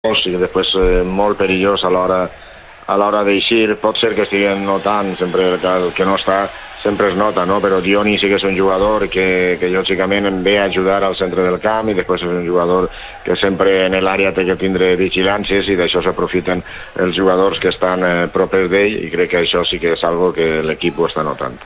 i després molt perillós a l'hora d'eixir. Pot ser que estiguen notant, sempre el que no està sempre es nota, no? Però Dioni sí que és un jugador que lògicament ve a ajudar al centre del camp i després és un jugador que sempre en l'àrea té que tindre vigilàncies i d'això s'aprofiten els jugadors que estan propers d'ell i crec que això sí que és algo que l'equip ho està notant.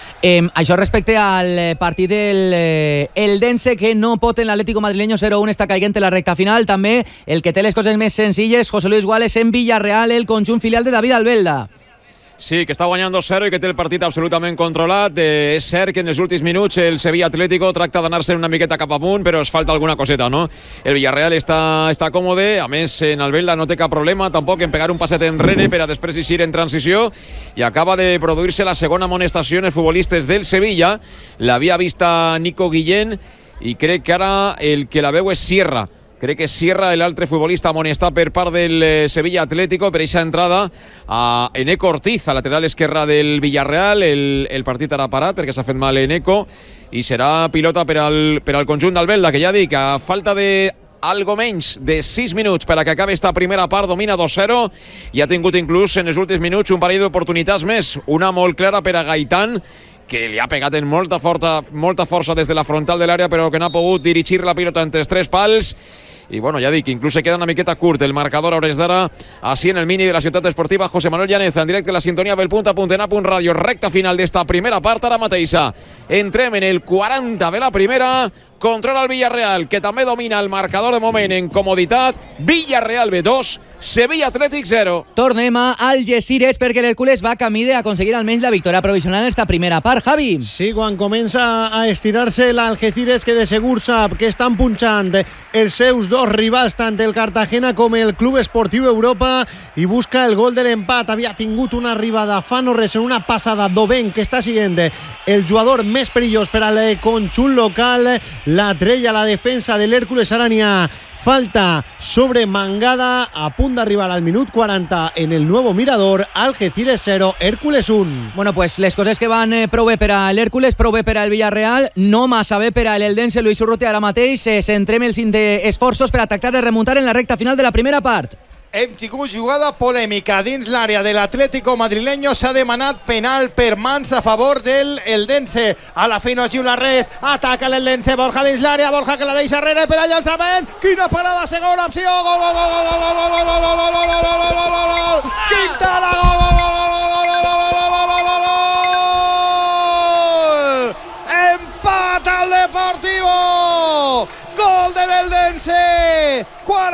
Això respecte al partit del Eldense, que no pot en l'Atlético madrileño 0-1, està caient en la recta final. També el que té les coses més senzilles, José Luis Guales, en Villarreal, el conjunt filial de David Albelda. Sí, que està guanyant 2-0 i que té el partit absolutament controlat. És cert que en els últims minuts el Sevilla Atlético tracta d'anar-se una miqueta cap amunt, però es falta alguna coseta, no? El Villarreal està còmode, a més en Albelda no té cap problema tampoc en pegar un passet enrere per a després eixir en transició, i acaba de produir-se la segona amonestació en els futbolistes del Sevilla. L'havia vista Nico Guillén i crec que ara el que la veu és Sierra. Crec que Sierra, l'altre futbolista amonestat per part del Sevilla Atlético per aquesta entrada a Eneco Ortiz, a lateral esquerra del Villarreal. El partit ara parat perquè s'ha fet mal Eneco i serà pilota per al conjunt d'Albelda, que ja dic, a falta de algo menys de 6 minuts per a que acabi esta primera part, domina 2-0 i ha tingut inclús en els últims minuts un parell d'oportunitats més, una molt clara per a Gaitán, que li ha pegat en molta força des de la frontal de l'àrea, però que no ha pogut dirigir la pilota entre els tres pals. I bueno, ja dic, inclús se queda una miqueta curt el marcador a hores d'ara, així en el mini de la ciutat esportiva. José Manuel Llaneza, en directe a la sintonia del punt a punt en A.punt Ràdio, recta final d'esta primera part ara mateixa. Entrem en el 40 de la primera, controla el Villarreal, que també domina el marcador de moment en comoditat. Villarreal B2, Sevilla Athletic 0. Tornem a Algeciras perquè l'Hèrcules va camí d'aconseguir almenys la victòria provisional en esta primera part, Javi. Sí, quan comença a estirar-se l'Algeciras, que de segur sap que estan punxant els seus dos rivals, tant el Cartagena com el Club Esportiu Europa, i busca el gol de l'empat. Havia tingut una arribada fa no res en una passada d'Oben, que està sent el jugador més perillós per al conjunt local. La trella la defensa de l'Hèrcules. Ara n'hi ha falta sobre Mangada, a punt d'arribar al minut 40 en el nuevo Mirador. Algeciras 0, Hèrcules 1. Bueno, pues les coses que van prou bé per a l'Hèrcules, prou bé per al Villarreal, no massa bé per a l'Eldense. Luis Urrutia, ara mateix centrem els esforços per a tractar de remuntar en la recta final de la primera part. Hem tingut jugada polèmica dins l'àrea de l'Atlético madrileño. S'ha demanat penal per mans a favor del Eldense. A la fi no es xiula res. Ataca l'Eldense, Borja dins l'àrea, Borja que la deixa arrere per al llançament. Quina parada, segona opció. Gol, gol, gol, gol, gol, gol, gol, gol, gol, gol, gol, gol, gol, Quintana, gol, gol, gol, empata al Deportivo. Gol del Eldense,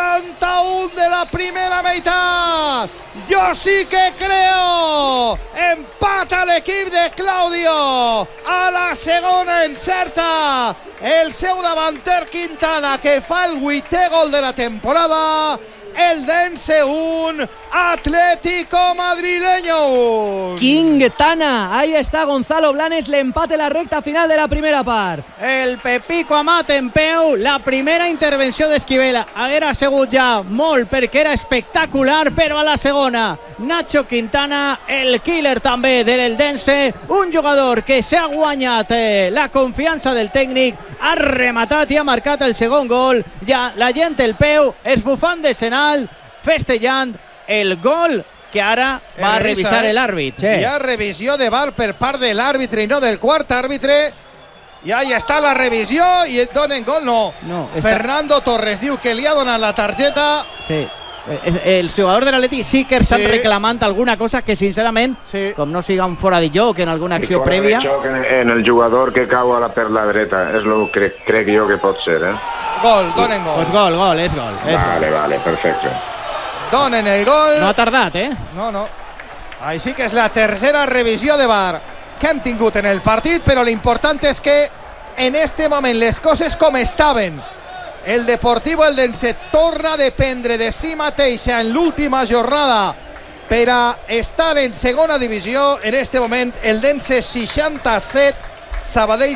41 de la primera meitat. Yo sí que creo. Empata l'equip de Claudio. A la segona encerta el seu davanter Quintana, que fa el 8è gol de la temporada. Eldense 1, Atlético madrileño 1. Quintana, ahí está Gonzalo Blanes, l'empate en la recta final de la primera part. El Pepico Amat en peu, la primera intervenció d'Esquivel haguera sigut ja molt perquè era espectacular, però a la segona Nacho Quintana, el killer també de l'Eldense, un jugador que s'ha guanyat la confiança del tècnic, ha rematat i ha marcat el segon gol. Ja la gent el peu, esbufant de senal, festejant el gol que ara va a revisar l'àrbit. Hi ha revisió de VAR per part de l'àrbitre i no del quart àrbitre. I ahí està la revisió i et donen gol. No, Fernando Torres diu que li ha donat la targeta. Sí. El jugador de l'Atleti sí que estan reclamant alguna cosa que sincerament, com no siga un fora de joc en alguna acció prèvia. En el jugador que cau per la dreta, és el que crec jo que pot ser, Gol, donen gol. Pues gol, és gol. Vale, perfecte. Donen el gol. No ha tardat, No. Així que és la tercera revisió de VAR que hem tingut en el partit, però l'important és que en este moment les coses com estaven. El Deportivo Eldense torna a dependre de si mateixa en l'última jornada per a estar en segona divisió. En este moment Eldense 67, Sabadell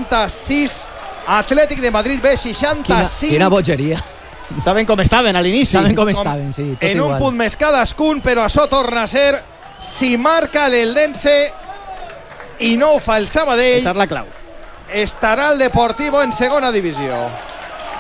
66, Atlètic de Madrid B 65. Quina bogeria. Saben com estaven a l'inici. Saben com estaven, sí. En igual. Un punt més cadascun, però això torna a ser, si marca l'Eldense i no ho fa el Sabadell, esta és la clau. Estarà el Deportivo en segona divisió.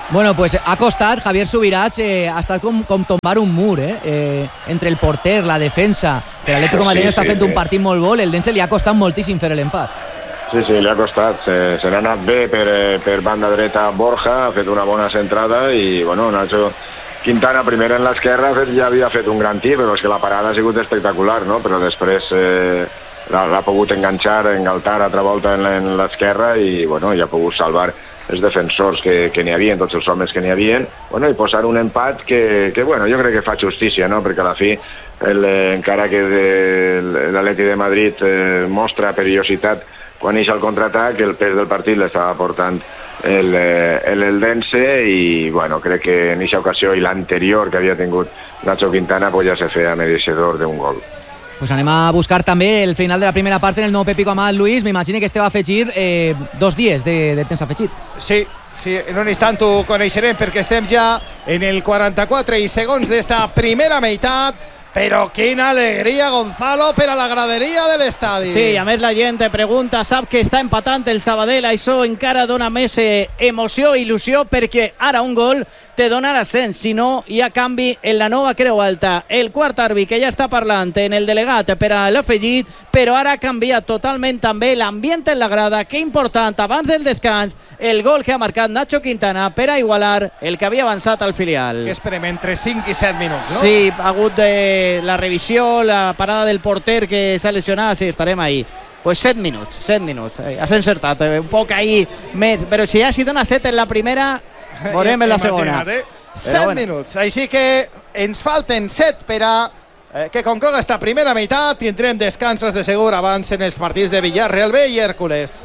Bueno, pues ha costat, Javier Subirats ha estat com tombar un mur, entre el porter, la defensa, però l'Atlético Madrid està fent un partit molt bo, l'Eldense li ha costat moltíssim fer l'empat. Sí, li ha costat, se n'ha anat bé per banda dreta Borja, ha fet una bona centrada i, bueno, Nacho Quintana primer en l'esquerra ja havia fet un gran tir, però és que la parada ha sigut espectacular, no? Però després l'ha pogut engaltar altra volta en l'esquerra i, bueno, ja ha pogut salvar els defensors que n'hi havia, tots els homes que n'hi havia, bueno, i posar un empat que bueno, jo crec que fa justícia, no? Perquè a la fi, encara que l'Atleti de Madrid mostra perillositat quan eix al contraatac, el pes del partit l'estava portant l'Eldense i, bueno, crec que en aquesta ocasió i l'anterior que havia tingut Nacho Quintana pues ja se feia mereixedor d'un gol. Pues anem a buscar també el final de la primera part en el nou Pepico Amat, Luis. M'imagino que este va afegir 2 dies de temps afegit. Sí, en un instant ho coneixerem perquè estem ja en el 44 i segons d'esta primera meitat. Però quina alegria, Gonzalo, per a la graderia de l'estadi. Sí, a més la gent te pregunta, sap que està empatant el Sabadell, això encara dona més emoció i il·lusió perquè ara un gol te dona l'ascens, si no hi ha canvi en la nova Creu Alta. El quart àrbitre que ja està parlant en el delegat per a l'afegit, però ara ha canviat totalment també l'ambient en la grada, que important, abans del descans, el gol que ha marcat Nacho Quintana per a igualar el que havia avançat al filial. Que esperem entre 5 i 7 minuts, no? Sí, ha hagut la revisió, la parada del porter que s'ha lesionat, sí, estarem ahí. Pues 7 minuts, has encertat, un poc ahí més, però si ja s'hi dona 7 en la primera, veurem en la segona. 7 minuts, així que ens falten 7 per a que concloga esta primera meitat. Tindrem descansos de segur abans en els partits de Villarreal B i Hércules.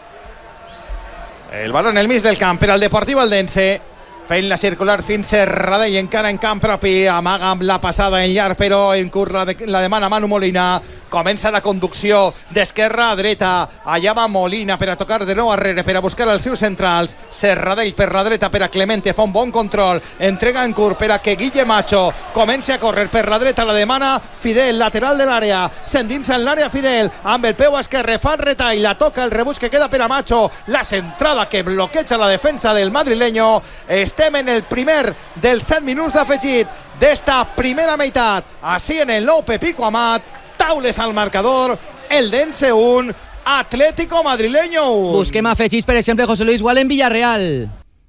El baló en el mig del camp per al Deportiu Eldense, fent la circular fins Serradell, encara en camp propi, amaga amb la passada en llarg, però en curt la demana Manu Molina. Comença la conducció d'esquerra a dreta, allà va Molina per a tocar de nou arrere, per a buscar els seus centrals. Serradell per la dreta per a Clemente, fa un bon control, entrega en curt per a que Guille Macho comenci a córrer per la dreta, la demana Fidel, lateral de l'àrea, s'endinsa en l'àrea Fidel, amb el peu esquerre, fa el retall, la toca, el rebuig que queda per a Macho, la centrada que bloqueja la defensa del madrileño. Estem en el primer dels 7 minuts d'afegit d'esta primera meitat, així en el nou Pepico Amat. Taules al marcador, Eldense 1, Atlético Madrileño 1. Busquem afegits, per exemple, José Luis Gual en Villarreal.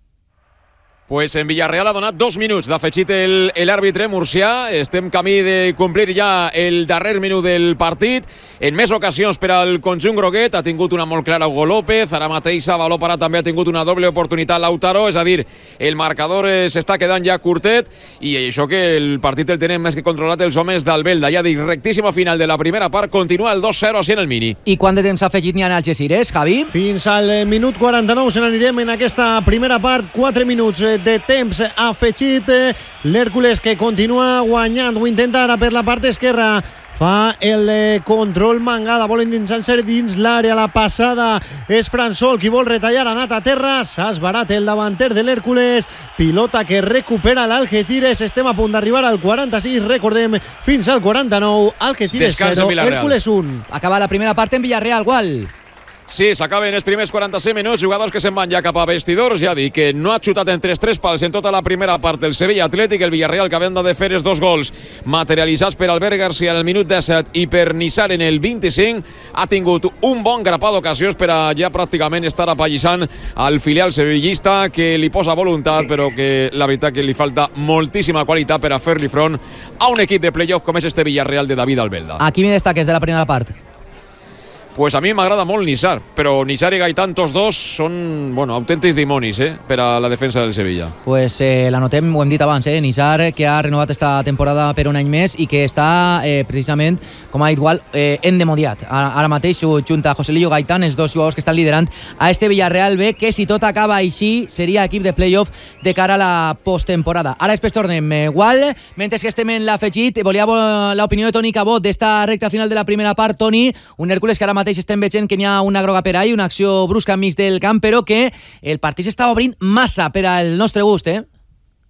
Pues en Villarreal ha donat 2 minuts d'afegit l'àrbitre murcià. Estem camí de complir ja el darrer minut del partit. En més ocasions per al conjunt groguet ha tingut una molt clara Hugo López. Ara mateix a baló parat també ha tingut una doble oportunitat Lautaro. És a dir, el marcador s'està quedant ja curtet i això que el partit el tenen més que controlat els homes d'Albelda. Ja dic, rectíssima final de la primera part. Continua el 2-0 així en el mini. I quant de temps afegit n'hi ha en Algeciras, Javi? Fins al minut 49 se n'anirem en aquesta primera part. 4 minuts de temps afegit. L'Hèrcules que continua guanyant, ho intenta ara per la part esquerra, fa el control Mangada, vol endinsar-se dins l'àrea, la passada és Fransol, qui vol retallar, ha anat a terra, s'esbarat el davanter de l'Hèrcules, pilota que recupera l'Algeciras. Estem a punt d'arribar al 46, recordem, fins al 49, Algeciras 0, Hèrcules 1. Acaba la primera part en Villarreal, Gual. Sí, s'acaben els primers 46 minuts, jugadors que se'n van ja cap a vestidors. Ja dic que no ha xutat entre els 3 pals en tota la primera part el Sevilla Atlètic, el Villarreal que havent de fer els 2 gols materialitzats per Albert García en el minut 17 i per Nissar en el 25. Ha tingut un bon grapat d'ocasions per a ja pràcticament estar apallissant al filial sevillista, que li posa voluntat, però que la veritat que li falta moltíssima qualitat per a fer-li front a un equip de playoff com és este Villarreal de David Albelda. A qui me destaques de la primera part? Pues a mi m'agrada molt Nissar, però Nissar i Gaitán, tots dos, són, bueno, autèntics dimonis, per a la defensa del Sevilla. Pues l'anotem, ho hem dit abans, Nissar, que ha renovat esta temporada per un any més i que està precisament, com ha dit Gual, endemoniat. Ara mateix junta a Joselillo Gaitán, els dos jugadors que estan liderant a este Villarreal B, que si tot acaba així, seria equip de playoff de cara a la posttemporada. Ara després tornem, Gual, mentre que estem en l'afegit, volia l'opinió de Toni Cabot d'esta recta final de la primera part. Toni, un Hèrcules que ara mateix estem veient que n'hi ha una groga per ahí, una acció brusca enmig del camp, però que el partit s'està obrint massa per al nostre gust,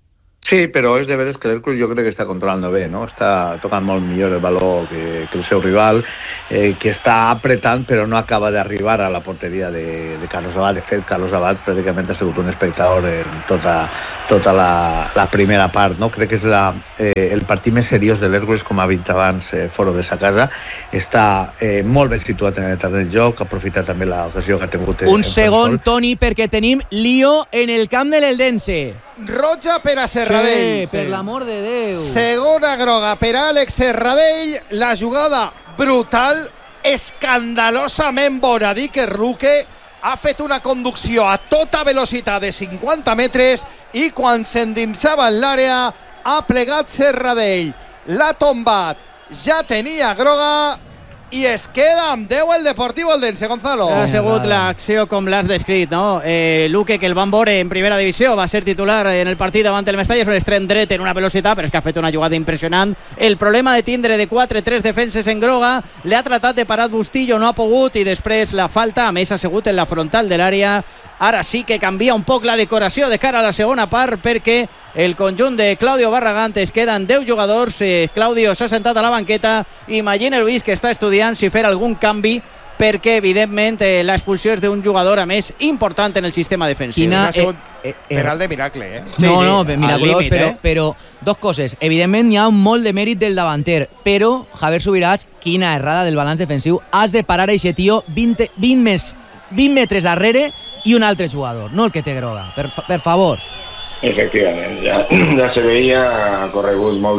Sí, però és de veres que l'Hèrcules jo crec que està controlant bé, no? Està tocant molt millor el valor que el seu rival, que està apretant però no acaba d'arribar a la porteria de Carlos Abad. De fet, Carlos Abad pràcticament ha sigut un espectador en tota la primera part, no? Crec que és el partit més seriós de l'Hèrcules, com ha dit abans, fora de sa casa. Està molt ben situat en el terreny de joc, aprofita també l'ocasió que ha tingut. Un segon, Toni, perquè tenim lío en el camp de l'Eldense. Roja per a Serradell. Sí, per l'amor de Déu. Segona groga per a Àlex Serradell. La jugada brutal, escandalosament bona d'Iker Luque. Ha fet una conducció a tota velocitat de 50 metres i quan s'endinsava en l'àrea ha plegat Serradell. L'ha tombat. Ja tenia groga i es queda amb 10 el Deportivo Eldense, Gonzalo. Ha sigut l'acció com l'has descrit, no? Luque, que el van veure en primera divisió, va ser titular en el partit davant el Mestalla, és un extrem dret en una velocitat, però és que ha fet una jugada impressionant. El problema de tindre de 4-3 defenses en groga, le ha tratat de parar Bustillo, no ha pogut, i després la falta, a més ha sigut en la frontal de l'àrea. Ara sí que canvia un poc la decoració de cara a la segona part, perquè el conjunt de Claudio Barragán es queden 10 jugadors. Claudio s'ha sentat a la banqueta. Imagina Luis que està estudiant si fer algun canvi, perquè evidentment l'expulsió és d'un jugador a més important en el sistema defensiu. Ha sigut penal de miracle, No, miraculós, però dos coses. Evidentment hi ha un molt de mèrit del davanter, però Javier Subirats, quina errada del balanç defensiu. Has de parar a aquest tio 20 metres darrere i un altre jugador, no el que té groga, per favor. Efectivament, ja se veia, ha corregut molt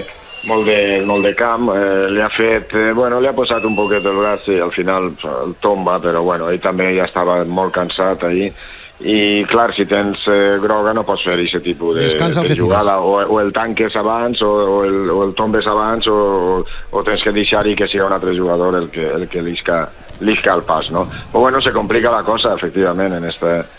de camp, li ha fet, li ha posat un poquet el braç i al final el tomba, però ell també ja estava molt cansat ahir. I clar, si tens groga no pots fer aquest tipus de jugada, o el tanques abans o el tombes abans o tens que deixar-hi que sigui un altre jugador el que lisca el pas, no? Però se complica la cosa, efectivament, en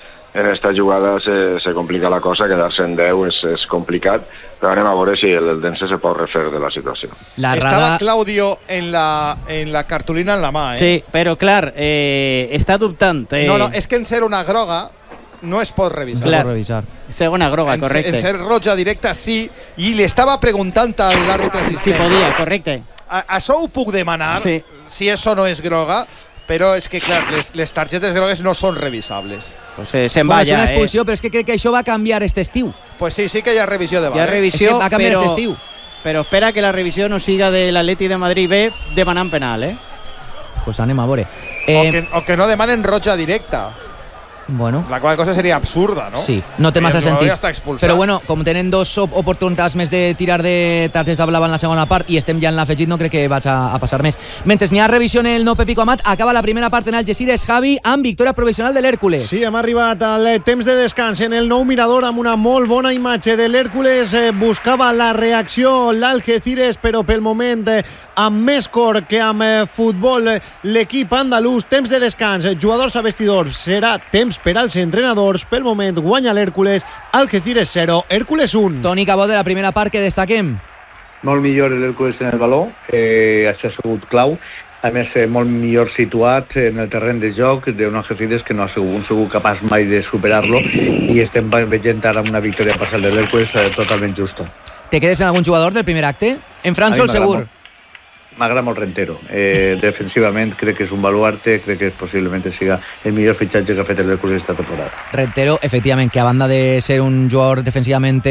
esta jugada se complica la cosa, quedar-se en 10 és complicat, però anem a veure si el Dense se pot refer de la situació. Estava Claudio en la cartolina en la mà, Sí, però clar, està dubtant. No, és que en ser una groga no es pot revisar. Revisar. Segona groga, correcte. En ser roja directa sí, i li estava preguntant a l'àrbitre assistent. Sí, podia, correcte. Això ho puc demanar, si això no és groga, però és que, clar, les targetes grogues no són revisables. Se'n va ja, és una expulsió, però és que crec que això va canviar este estiu. Pues sí que hi ha revisió de VAR. Hi ha revisió, va canviar este estiu. Però espera que la revisió no siga de l'Atleti de Madrid B demanant penal, Pues anem a veure. O que no demanen roja directa. Bueno. La qual cosa seria absurda, no? Sí, no té massa sentit. Però com tenen dos oportunitats més de tirar de targeta blava en la segona part i estem ja en l'afegit, no crec que vaig a passar més. Mentre n'hi ha revisió en el no Pepico Amat, acaba la primera part en Algeciras, Javi, amb victòria provisional de l'Hèrcules. Sí, hem arribat al temps de descans en el nou mirador amb una molt bona imatge de l'Hèrcules. Buscava la reacció l'Algeciras, però pel moment amb més cor que amb futbol l'equip andalús. Temps de descans, jugadors a vestidors, serà temps per als entrenadors. Pel moment guanya l'Hèrcules, Algeciras 0, Hèrcules 1. Toni Cabot, de la primera part que destaquem. Molt millor l'Hèrcules en el valor, això ha sigut clau. A més, molt millor situat en el terreny de joc d'un Algeciras que no ha sigut capaç mai de superar-lo, i estem veient ara una victòria parcial de l'Hèrcules totalment justa. Te quedes en algun jugador del primer acte? En Fran Sol, segur. M'agrada molt Rentero. Defensivament crec que és un baluarte, crec que possiblement siga el millor fitxatge que ha fet el Hèrcules esta temporada. Rentero, efectivament, que a banda de ser un jugador defensivament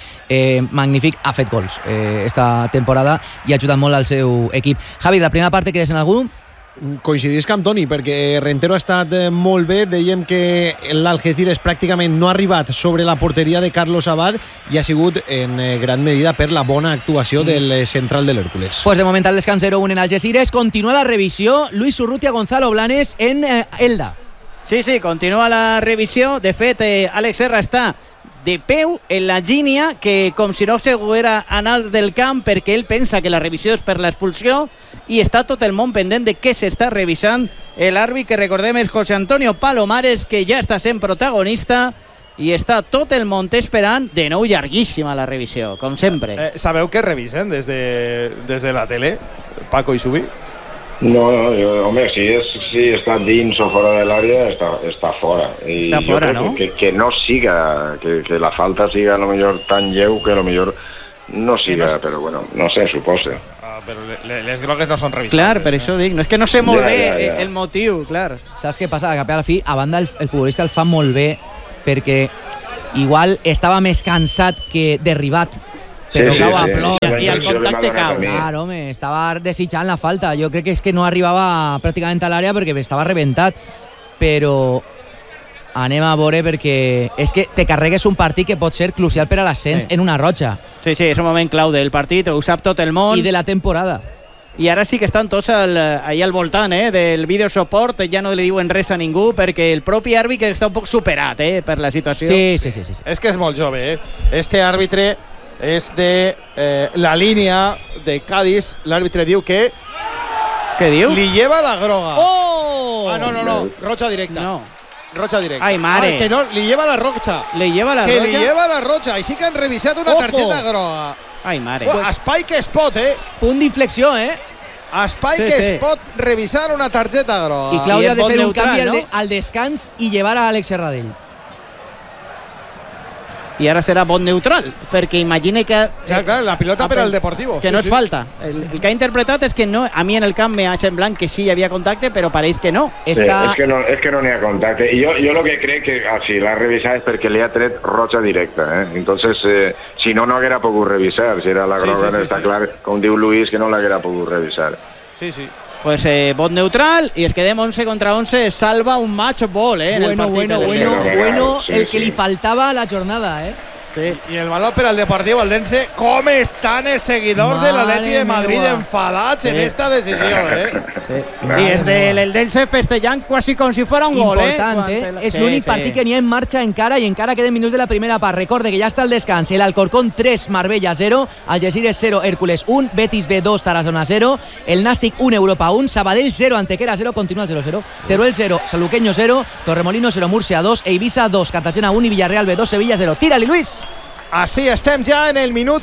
magnífic, ha fet gols esta temporada i ha ajudat molt al seu equip. Javi, de la primera part te quedes en algú? Coincidisc amb Toni, perquè Rentero ha estat molt bé. Dèiem que l'Algeciras pràcticament no ha arribat sobre la porteria de Carlos Abad i ha sigut en gran medida per la bona actuació del central de l'Hèrcules. Pues de moment al descans 0-1 en Algeciras. Continua la revisió. Luis Urrutia, Gonzalo Blanes en Elda. Sí, continua la revisió. De fet, Àlex Serra està de peu en la línia, que com si no s'haguera anat del camp, perquè ell pensa que la revisió és per l'expulsió, i està tot el món pendent de què s'està revisant. L'àrbit, que recordem, és José Antonio Palomares, que ja està sent protagonista, i està tot el món esperant. De nou llarguíssima la revisió, com sempre. Sabeu què revisen des de la tele, Paco i Subi? No, home, si està dins o fora de l'àrea, està fora. I està fora, no? Que no siga, que la falta siga a lo millor tan lleu que a lo millor no siga, però bueno, no sé, suposa. Però les grogues no són revisables. Clar, per això dic, no és que no sé molt bé el motiu, clar. Saps què passa? Que a la fi, a banda, el futbolista el fa molt bé perquè igual estava més cansat que derribat, però cau a plom. I el contacte cau. Clar, home, estava desitjant la falta. Jo crec que és que no arribava pràcticament a l'àrea perquè estava rebentat. Però anem a veure, perquè és que te carregues un partit que pot ser crucial per a l'ascens en una roja. Sí, és un moment clau del partit, ho sap tot el món. I de la temporada. I ara sí que estan tots allà al voltant del videosuport, ja no li diuen res a ningú perquè el propi àrbitre està un poc superat per la situació. Sí. És que és molt jove, Este àrbitre és de la línia de Cádiz. L'àrbitre diu que... Què diu? Li lleva la groga. ¡Oh! No. Roja directa. No. Roja directa. Ai, mare. Que no, li lleva la roja. Li lleva la roja? roja? Li lleva la roja. I sí que han revisat una targeta groga. Ai, mare. Espai que es pot, Punt d'inflexió, Espai que es pot revisar una targeta groga. I Clàudia ha de fer un neutral, canvi no? al descans i llevar a Àlex Serradell. I ara serà vot neutral, perquè imagine que... Clar, la pilota per al Deportivo. Que no és falta. El que ha interpretat és que no, a mi en el camp m'ha semblat que sí hi havia contacte, però pareix que no. És que no n'hi ha contacte. I jo lo que crec que si l'ha revisat és perquè li ha tret roja directa. Entonces, si no haguera pogut revisar. Si era la groga, està clar, com diu Luis, que no l'haguera pogut revisar. Sí. Pues vot neutral i es quedem 11 contra 11, salva un match ball, en el partit. Bueno, el que li faltava a la jornada, Sí. I el valor per al Deportivo Eldense. Com estan els seguidors de l'Atleti de Madrid enfadats en esta decisió, I és de l'Eldense festejant quasi com si fos un gol, Important, És l'únic partit que n'hi ha en marxa encara i encara queden minuts de la primera part. Recorde que ja està el descans. El Alcorcón 3, Marbella 0, Algeciras 0, Hércules 1, Betis B 2, Tarazona 0, el Nàstic 1, Europa 1, Sabadell 0, Antequera 0, continua el 0-0, Teruel 0, Saluqueño 0, Torremolinos 0, Murcia 2, Eivissa 2, Cartagena 1 i Villarreal B 2, Sevilla 0. Tira-li, Luis! Així estem ja en el minut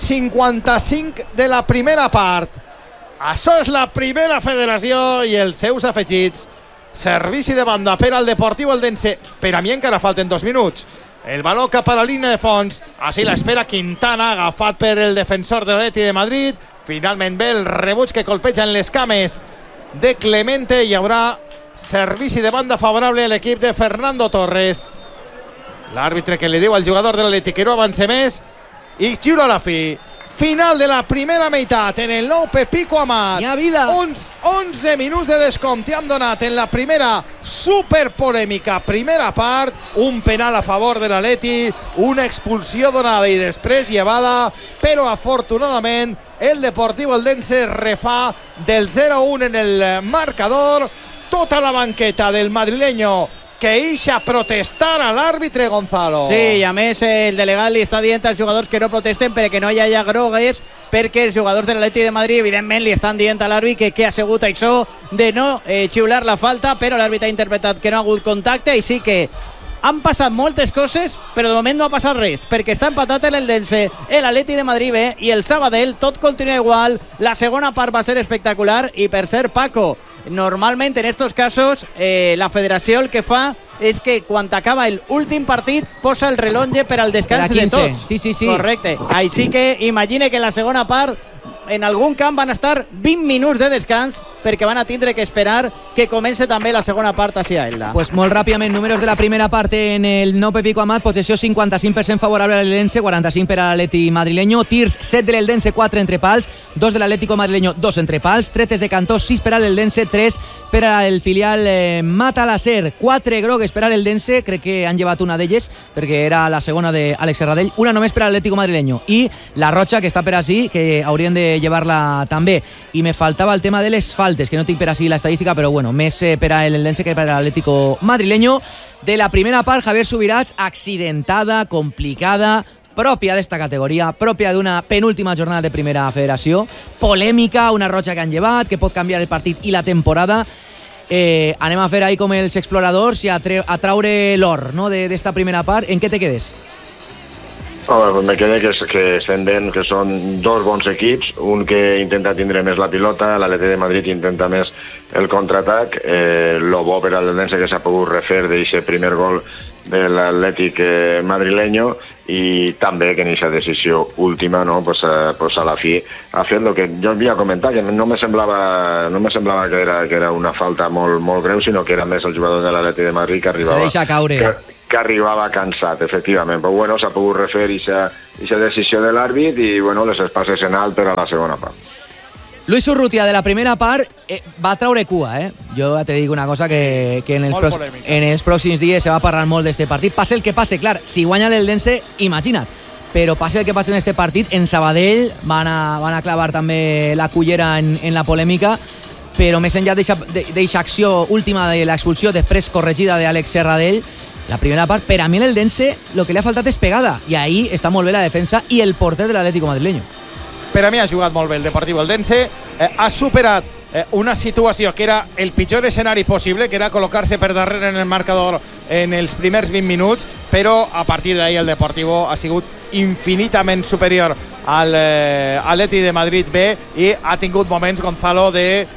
55 de la primera part. Això és la primera federació i els seus afegits. Servici de banda per al Deportivo Eldense. Per a mi encara falten 2 minuts. El valor cap a la línia de fons. Així l'espera Quintana, agafat per el defensor de l'Atleti de Madrid. Finalment ve el rebuig que colpeja en les cames de Clemente. Hi haurà servici de banda favorable a l'equip de Fernando Torres. L'àrbitre que li diu al jugador de l'Atleti que no avance més i xiula a la fi. Final de la primera meitat en el nou Pepico Amat. Hi ha vida. Uns 11 minuts de descompte hem donat en la primera superpolèmica primera part. Un penal a favor de l'Atleti, una expulsió donada i després llevada, però afortunadament el Deportivo Eldense refà del 0-1 en el marcador. Tota la banqueta del madrileño que ixa a protestar a l'àrbitre Gonzalo. Sí, i a més el delegat li està dient als jugadors que no protesten perquè no hi hagi grogues, perquè els jugadors de l'Atleti de Madrid evidentment li estan dient a l'àrbitre que ha sigut això de no xiular la falta, però l'àrbitre ha interpretat que no ha hagut contacte i sí que han passat moltes coses, però de moment no ha passat res, perquè està empatat el Eldense, l'Atleti de Madrid B i el Sabadell, tot continua igual. La segona part va ser espectacular i per ser Paco, normalment en estos casos la federació el que fa és que quan acaba el últim partit posa el rellotge per al descans de tots. Sí. Correcte. Així que imagine que en la segona part en algun camp van estar 20 minuts de descans perquè van a tindre que esperar que comence també la segona part hacia Elda. Pues molt ràpidament, números de la primera part en el nou Pepico Amat. Possessió 55% favorable a l'Eldense, 45% per a l'Atleti madrileño, tirs 7 de l'Eldense, 4 entre pals, 2 de l'Atlético madrileño, 2 entre pals, tretes de cantó, 6 per a l'Eldense, 3 per al filial Matalasser, 4 grogues per a l'Eldense, crec que han llevat una d'elles perquè era la segona d'Àlex Serradell, una només per a l'Atlético madrileño i la roja que està per ací, que haurien de llevar-la també. I me faltava el tema de les faltes, que no tinc per ací l'estadística, però bueno, més per a l'Eldense que per a l'Atlético madrileño. De la primera part, Javier Subirats, accidentada, complicada, pròpia d'esta categoria, pròpia d'una penúltima jornada de primera federació, polèmica, una roja que han llevat, que pot canviar el partit i la temporada. Anem a fer ahí com els exploradors i a traure l'or, no, d'esta primera part. En què te quedes? Me queda que senten que són dos bons equips, un que intenta tindre més la pilota, l'Atleti de Madrid intenta més el contraatac. Lo bo per al Dense que s'ha pogut refer d'aquest primer gol de l'Atlètic madrileño, i també que en aquesta decisió última, no, pues a la fi ha fet el que jo havia comentat, que no me semblava que era una falta molt greu, sinó que era més el jugador de l'Atlètic de Madrid que arribava, se deixa caure. que arribava cansat, efectivament. Però bueno, s'ha pogut refer aquesta decisió de l'àrbit i bueno, les espases en alt per a la segona part. Luis Urrutia, de la primera part, va traure cua, Jo te dic una cosa, que en els pròxims dies se va parlar molt d'este partit. Passe el que passe, clar, si guanya l'Eldense, imagina't. Però passe el que passe en este partit, en Sabadell van a clavar també la cullera en la polèmica, però més enllà d'eixa acció última de l'expulsió, després corregida d'Àlex Serradell, la primera part, per a mi l'Eldense el que li ha faltat és pegada, i ahí està molt bé la defensa i el porter de l'Atlético madrileño. Per a mi ha jugat molt bé el Deportivo Eldense, ha superat una situació que era el pitjor escenari possible, que era col·locar-se per darrere en el marcador en els primers 20 minuts, però a partir d'ahí el Deportivo ha sigut infinitament superior al Atleti de Madrid B i ha tingut moments, Gonzalo, de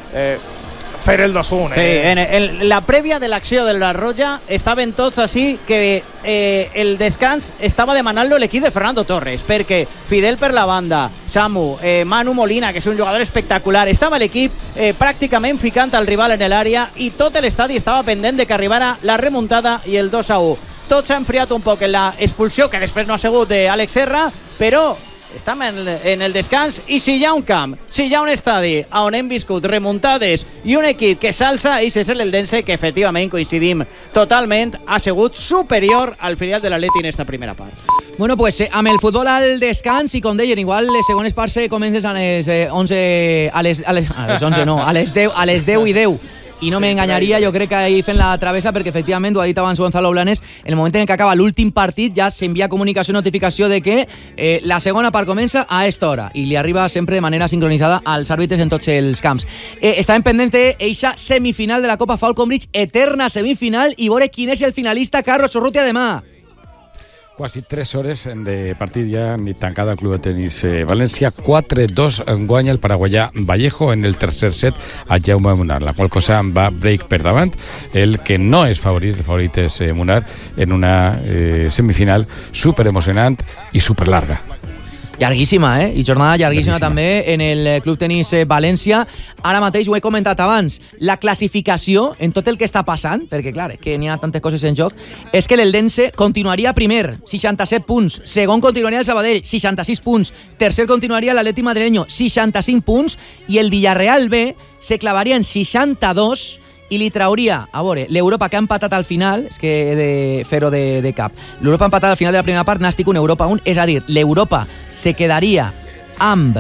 fer el 2-1. Sí, en la prèvia de l'acció de la Roja estaven tots així que el descans estava demanant-lo l'equip de Fernando Torres, perquè Fidel per la banda, Samu, Manu Molina, que és un jugador espectacular, estava l'equip pràcticament ficant al rival en l'àrea i tot l'estadi estava pendent de que arribara la remuntada i el 2-1. Tot s'ha enfriat un poc en la expulsió, que després no ha sigut d'Àlex Serra, però estem en el descans, i si hi ha un camp, si hi ha un estadi on hem viscut remuntades i un equip que s'alça, i és l'Eldense, que efectivament coincidim totalment, ha sigut superior al filial de l'Atleti en esta primera part. Bueno, pues amb el futbol al descans, i com deien, igual les segones parts comences a les 11, a les 11 no, a les 10 i 10. I no m'enganyaria, jo crec que ahir fent la travessa, perquè efectivament, ho ha dit abans Gonzalo Blanes, en el moment en què acaba l'últim partit ja s'envia comunicació, notificació de que la segona part comença a esta hora, i li arriba sempre de manera sincronitzada als àrbitres en tots els camps. Estàvem pendents d'eixa semifinal de la Copa Falcon Bridge, eterna semifinal, i veure quin és el finalista. Carlos Urrutia, demà. Quasi 3 hores de partit ja ni tancada al Club de Tenis València. 4-2 guanya el paraguaià Vallejo en el tercer set a Jaume Munar, la qual cosa va break per davant. El que no és favorit, el favorit és Munar, en una semifinal super emocionant i super larga. Llarguíssima, i jornada llarguíssima també en el Club Tenis València. Ara mateix ho he comentat abans, la classificació en tot el que està passant, perquè clar, que n'hi ha tantes coses en joc, és que l'Eldense continuaria primer, 67 punts, segon continuaria el Sabadell, 66 punts, tercer continuaria l'Atleti madrileño, 65 punts, i el Villarreal B se clavaria en 62 i li trauria, a veure, l'Europa, que ha empatat al final, és que he de fer-ho de cap, l'Europa ha empatat al final de la primera part, Nàstic 1, Europa 1, és a dir, l'Europa se quedaria amb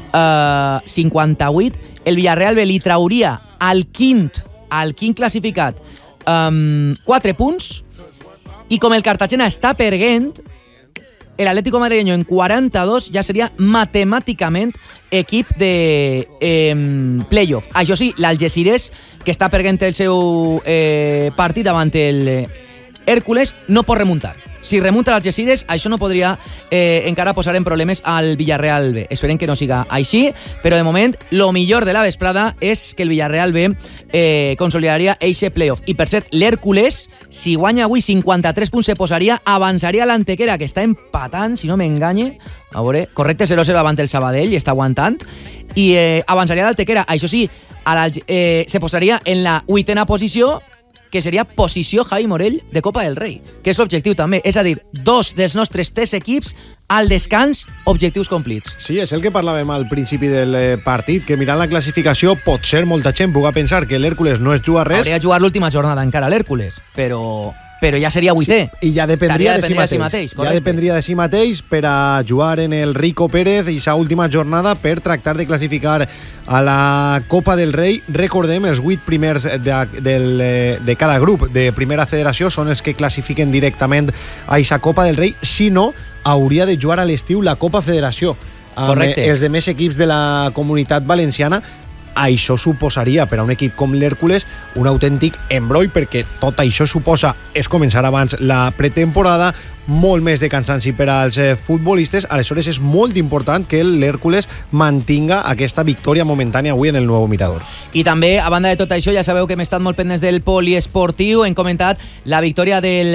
58, el Villarreal B li trauria al quint classificat 4 punts, i com el Cartagena està perdent, l'Atlético madrileño en 42 ja seria matemàticament equip de playoff. Això sí, l'Algeciras, que està perdent el seu partit davant el Hércules, no pot remuntar. Si remunta l'Algeciras, això no podria encara posar en problemes al Villarreal B. Esperem que no siga així, però de moment lo millor de la vesprada és que el Villarreal B consolidaria eixe playoff. I per cert, l'Hércules, si guanya avui 53 punts, se posaria, avançaria l'Antequera, que està empatant, si no m'enganye, a veure, correcte, 0-0 davant el Sabadell, i està aguantant, i avançaria l'Antequera. Això sí, se posaria en la 8ª posició, que seria posició Javi Morell de Copa del Rei, que és l'objectiu també, és a dir, 2 dels nostres 3 equips al descans, objectius complits. Sí, és el que parlàvem al principi del partit, que mirant la classificació potser molta gent puga pensar que l'Hèrcules no es juga res. Hauria de jugar l'última jornada encara l'Hèrcules, però ja seria 8è. Sí, i ja dependria de si mateix. Ja dependria de si mateix per a jugar en el Rico Pérez i sa última jornada per tractar de classificar a la Copa del Rei. Recordem, els 8 primers de cada grup de Primera Federació són els que classifiquen directament a aquesta Copa del Rei. Si no, hauria de jugar a l'estiu la Copa Federació amb els demés equips de la Comunitat Valenciana, això suposaria per a un equip com l'Hèrcules un autèntic embroi, perquè tot això suposa és començar abans la pretemporada, molt més de cansanci per als futbolistes. Aleshores és molt important que l'Hèrcules mantinga aquesta victòria momentània avui en el Nuevo Mirador. I també, a banda de tot això, ja sabeu que hem estat molt pendents del poliesportiu. Hem comentat la victòria del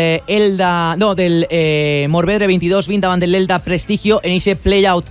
Morvedre 22-20 davant de l'Elda Prestigio en ese playdown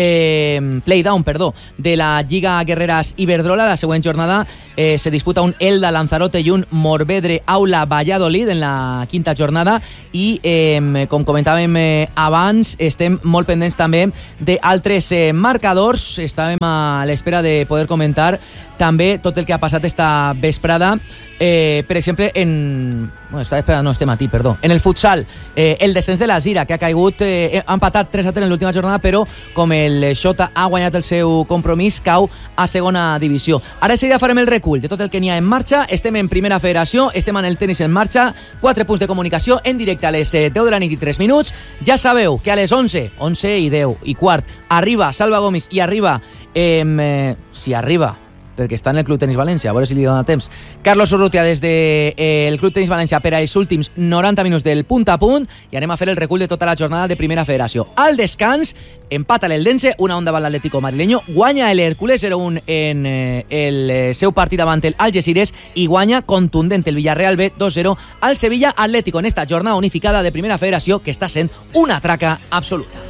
de la Lliga Guerreras Iberdrola. La següent jornada se disputa un Elda Lanzarote i un Morvedre Aula Valladolid en la quinta jornada i com comentàvem abans, estem molt pendents també d'altres marcadors. Estàvem a l'espera de poder comentar també tot el que ha passat esta vesprada. Per exemple, en el futsal, el descens de la Zira, que ha caigut, ha empatat 3-3 en l'última jornada, però com el Xota ha guanyat el seu compromís, cau a segona divisió. Ara seguida farem el recull de tot el que n'hi ha en marxa. Estem en primera federació, estem en el tenis en marxa, 4 punts de comunicació en directe a les 10 de la nit i 3 minuts. Ja sabeu que a les 11 i 10 i quart, arriba Salva Gomis i arriba, si arriba, perquè està en el Club Tenis València, a veure si li dona temps, Carlos Urrutia des del Club Tenis València per als últims 90 minuts del punt a punt, i anem a fer el recull de tota la jornada de primera federació. Al descans, empata l'Eldense, 1-1 davant l'Atlético Madrileño, guanya l'Hèrcules 0-1 en el seu partit davant el Algeciras i guanya contundent el Villarreal B 2-0 al Sevilla Atlético en esta jornada unificada de primera federació que està sent una traca absoluta.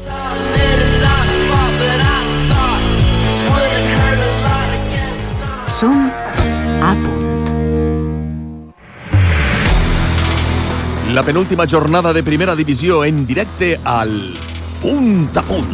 Som a punt. La penúltima jornada de primera divisió en directe al Punt a Punt.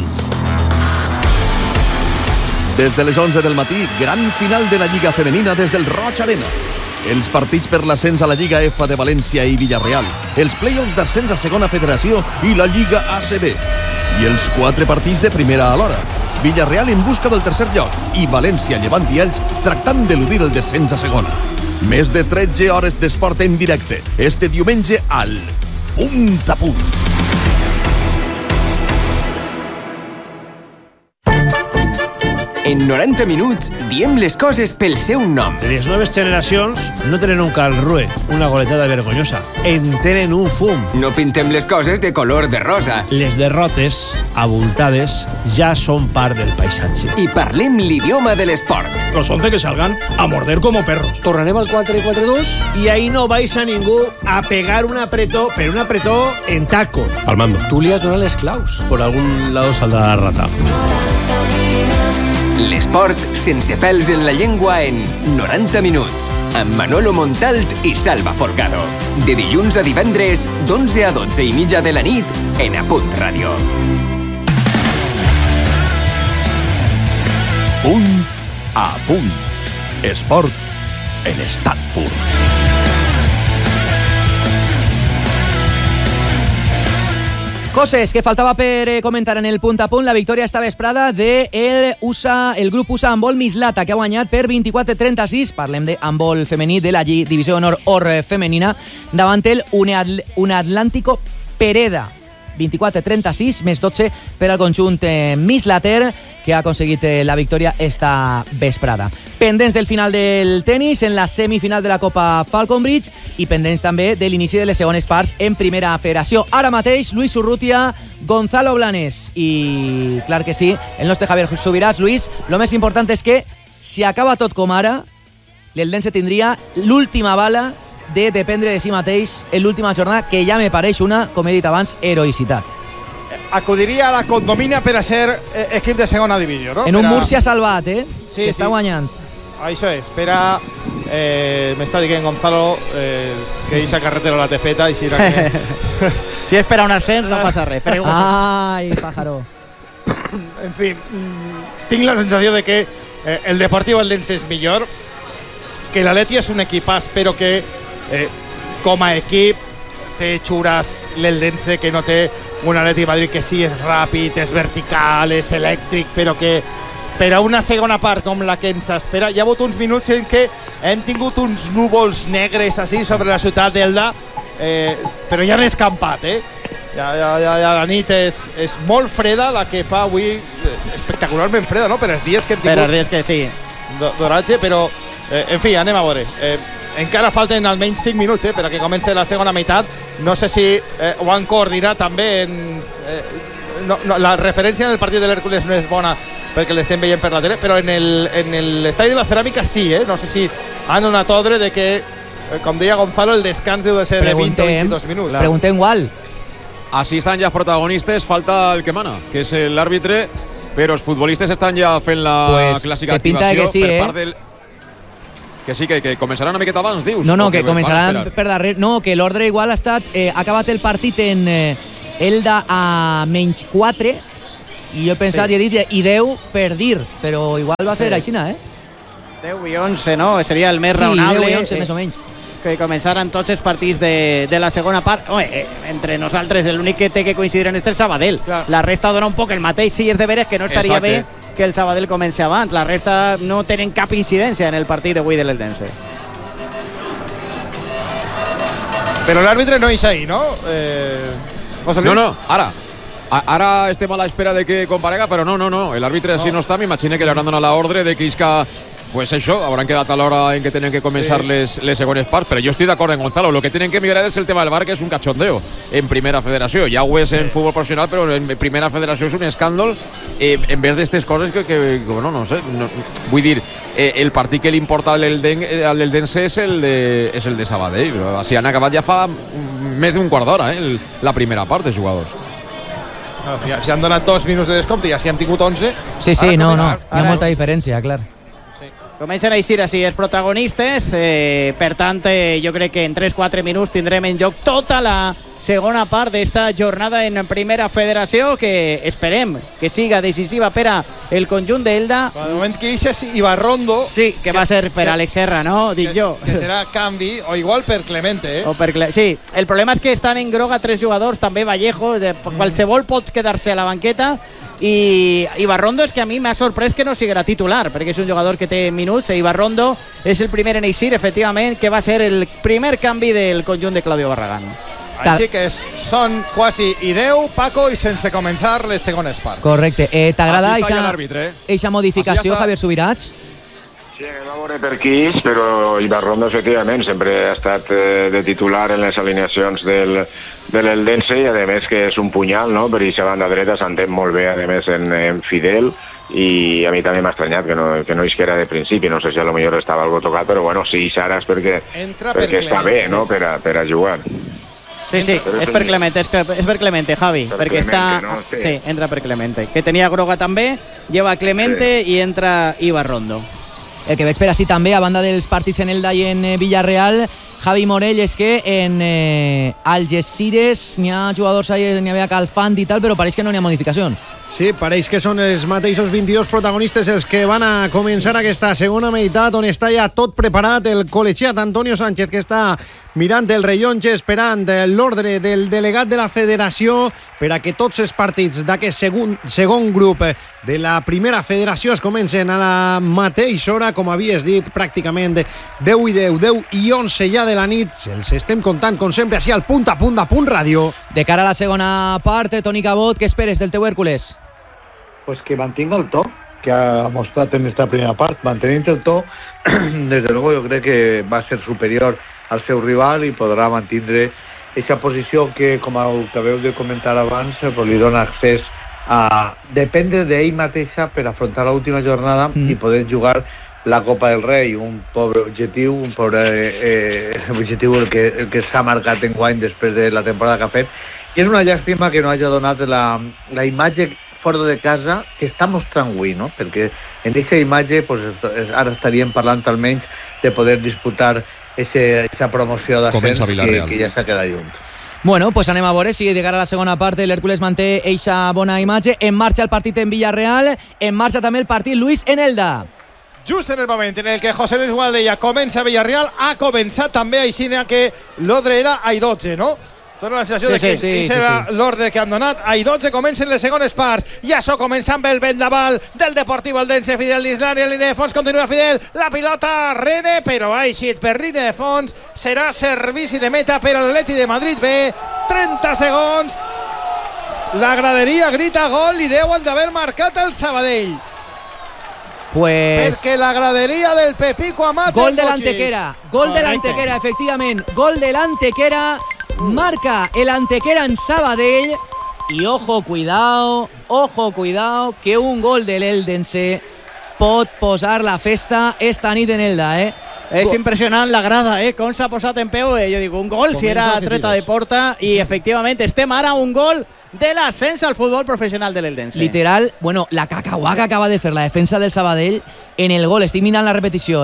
Des de les 11 del matí, gran final de la Lliga Femenina des del Roig Arena. Els partits per l'ascens a la Lliga F de València i Villarreal, els play-offs d'ascens a segona federació i la Lliga ACB. I els 4 partits de primera alhora. Villarreal en busca del tercer lloc i València, Llevant i Elx tractant d'eludir el descens a segona. Més de 13 hores d'esport en directe este diumenge al Punt a Punt. En 90 minuts diem les coses pel seu nom. Les noves generacions no tenen un Calrue, una goletada vergonyosa. En tenen un fum. No pintem les coses de color de rosa. Les derrotes, abultades, ja són part del paisatge. I parlem l'idioma de l'esport. Los 11 que salgan a morder como perros. Tornarem al 4-4-2 y ahí no vais a ningú a pegar un apretó, pero un apretó en tacos. Al mando. Tú li has donat les claus. Por algún lado saldrá la rata. L'esport sense pèls en la llengua en 90 minuts, amb Manolo Montalt i Salva Folgado. De dilluns a divendres, d'11 a 12 i mitja de la nit, en A Punt Ràdio. Punt a Punt. Esport en estat pur. Coses que faltava per comentar en el punt a punt. La victòria esta vesprada de el grup USA Handbol Mislata, que ha guanyat per 24-36, parlem de handbol femení de la Divisió d'Honor Or femenina, davant el Unatlántico Pereda. 24-36, més 12 per al conjunt mislater, que ha aconseguit la victòria esta vesprada. Pendents del final del tenis en la semifinal de la Copa Falconbridge i pendents també de l'inici de les segones parts en primera federació. Ara mateix, Luis Urrutia, Gonzalo Blanes i, clar que sí, el nostre Javier Subirats. Luis, lo més important és que si acaba tot com ara, l'Eldense tindria l'última bala de dependre de si mateix en l'última jornada, que ja me pareix una, com he dit abans, heroïcitat. Acudiria a la condomina per a ser equip de segona divisió, no? En un Múrcia salvat, Sí, que està guanyant. Això és, espera, m'està dient Gonzalo que eixa carretera la té feta i si era que... Si és per a un ascens no passa res. Ai, pájaro. En fi, tinc la sensació de que el Deportivo Eldense és millor, que l'Atleti és un equipàs, però que com a equip té xures l'Eldense, que no té un Atleti Madrid que sí és ràpid, és vertical, és elèctric, però que per a una segona part com la que ens espera, hi ha hagut uns minuts en què hem tingut uns núvols negres així sobre la ciutat d'Elda, però ja han escampat, Ja la nit és molt freda, la que fa avui, espectacularment freda, no? Per els dies que hem tingut. Per els dies que sí. d'oratge, però en fi, anem a veure. Encara falten almenys 5 minuts perquè comenci la segona meitat. No sé si ho han coordinat també la referència en el partit de l'Hèrcules no és bona perquè l'estem veient per la tele, però en l'estadi de la Ceràmica sí, no sé si han donat ordre de que, com deia Gonzalo, el descans deu de ser de 20 o 22 minuts. Preguntem igual. Así están ya protagonistas, falta el que mana, que es el árbitro, pero los futbolistas están ya fent la clàssica activació per part del... Que sí, que començaran una miqueta abans, dius? No, que començaran per darrere. No, que l'ordre igual ha estat... ha acabat el partit en Elda a -4 i jo he pensat i he dit i 10 per dir, però igual va ser així, 10 i 11, no? Seria el més raonable. Sí, 10 i 11, més o menys. Que començaran tots els partits de la segona part. Entre nosaltres, l'únic que té que coincidir en és el Sabadell. La resta dona un poc el mateix. Sí, és de veres que no estaria bé que el Sabadell comenci abans. La resta no tenen cap incidència en el partit d'avui de l'Eldense. Però l'àrbitre no és ahí, ¿no? No, ara estem a l'espera de que comparega, però no. L'àrbitre si no està, m'imagino que li hauran donat l'ordre de que isca... Pues això, hauran quedat a l'hora en què tenen que començar les segones parts, però jo estic d'acord amb Gonzalo, lo que tenen que millorar és el tema del VAR, que és un cachondeo en primera federació, ja ho és en futbol professional, però en primera federació és un escàndol, en vez d'estes coses que bueno, no sé, vull dir, el partit que li importa a l'Eldense és el de Sabadell, però si han acabat ja fa més d'un quart d'hora, la primera part de jugadors. Ja s'han donat 2 minuts de descompte, ja s'hi han tingut 11. Sí, no, hi ha molta diferència, clar. Comencen a eixir així els protagonistes, per tant jo crec que en 3-4 minuts tindrem en joc tota la segona part d'esta jornada en primera federació, que esperem que siga decisiva per a el conjunt d'Elda. De moment que ixes Ibarrondo, sí, que va ser per Alex Serra, no? Dic jo. Que serà canvi, o igual per Clemente, Sí, el problema és que estan en groga 3 jugadors, també Vallejo, qualsevol pot quedar-se a la banqueta, i Ibarrondo és que a mi m'ha sorprès que no siguera titular, perquè és un jugador que té minuts, i Ibarrondo és el primer en eixir, efectivament, que va ser el primer canvi del conjunt de Claudio Barragán. Així que són quasi i 10, Paco, i sense començar les segones parts. Correcte. T'agrada eixa modificació, Javier Subirats? Sí, anem a veure per qui és, però Ibarrondo efectivament sempre ha estat de titular en les alineacions de l'Eldense, i a més que és un punyal, no? Per aquesta banda dreta s'entén molt bé, a més en Fidel, i a mi també m'ha estranyat que no isquera de principi, no sé si a lo millor estava algo tocat, però bueno, sí, Sara és perquè està bé, no? Per a jugar. Sí, és per Clemente, Javi, perquè està... Sí, entra per Clemente, que tenia groga també, lleva Clemente i entra Ibarrondo. El que veig per així també, a banda dels partits en Elda i en Villarreal, Javi Morell, és que en Algeciras n'hi ha jugadors, n'hi havia Calfant i tal, però pareix que no n'hi ha modificacions. Sí, pareix que són els mateixos 22 protagonistes els que van a començar aquesta segona meitat, on està ja tot preparat el col·legiat Antonio Sánchez, que està mirant el rellotge, esperant l'ordre del delegat de la federació per a que tots els partits d'aquest segon grup de la primera federació es comencen a la mateixa hora, com havies dit, pràcticament 10 i 10, 10 i 11 ja de la nit. Els estem contant, com sempre, així al punt a punt ràdio. De cara a la segona part, Toni Cabot, què esperes del teu Hèrcules? Pues que mantenga el to que ha mostrat en esta primera part. Mantenint el to, desde luego yo creo que va a ser superior al seu rival i podrà mantindre aquesta posició que, com acabeu de comentar abans, li dona accés a dependre d'ell mateixa per afrontar l'última jornada i poder jugar la Copa del Rei, un pobre objectiu, objectiu el que s'ha marcat enguany després de la temporada que ha fet. I és una llàstima que no hagi donat la imatge fora de casa que està mostrant avui, no? Perquè en aquesta imatge ara estaríem parlant almenys de poder disputar aquesta promoció d'ascens que ja s'ha quedat lluny. Bueno, pues anem a veure si de cara a la segona part l'Hèrcules manté eixa bona imatge. En marxa el partit en Villarreal, en marxa també el partit, Luis, en Elda. Just en el moment en el que José Luis Gualdeia comença a Villarreal, ha començat també així que l'ordre era a 12, no? Dóna la sensació de que serà l'ordre que han donat. A 12 comencen les segones parts. I això comença amb el vendaval del Deportivo Eldense. Fidel d'Islània, en línia de fons, continua Fidel. La pilota rere, però ha eixit per línia de fons. Serà servici de meta per l'Atleti de Madrid B. 30 segons. La graderia grita gol i deuen d'haver marcat el Sabadell. Pues... Perquè la graderia del Pepico Amat... Gol de l'Antequera, efectivament. Gol de l'Antequera, marca el Antequera en Sabadell i ojo, cuidao, que un gol de l'Eldense pot posar la festa esta nit en Elda, És impressionant la grada, com s'ha posat en peu. Jo dic, un gol si era treta de porta i efectivament estem ara a un gol de l'ascens al futbol professional de l'Eldense. Literal, bueno, la cacauà que acaba de fer la defensa del Sabadell en el gol, estic mirant la repetició,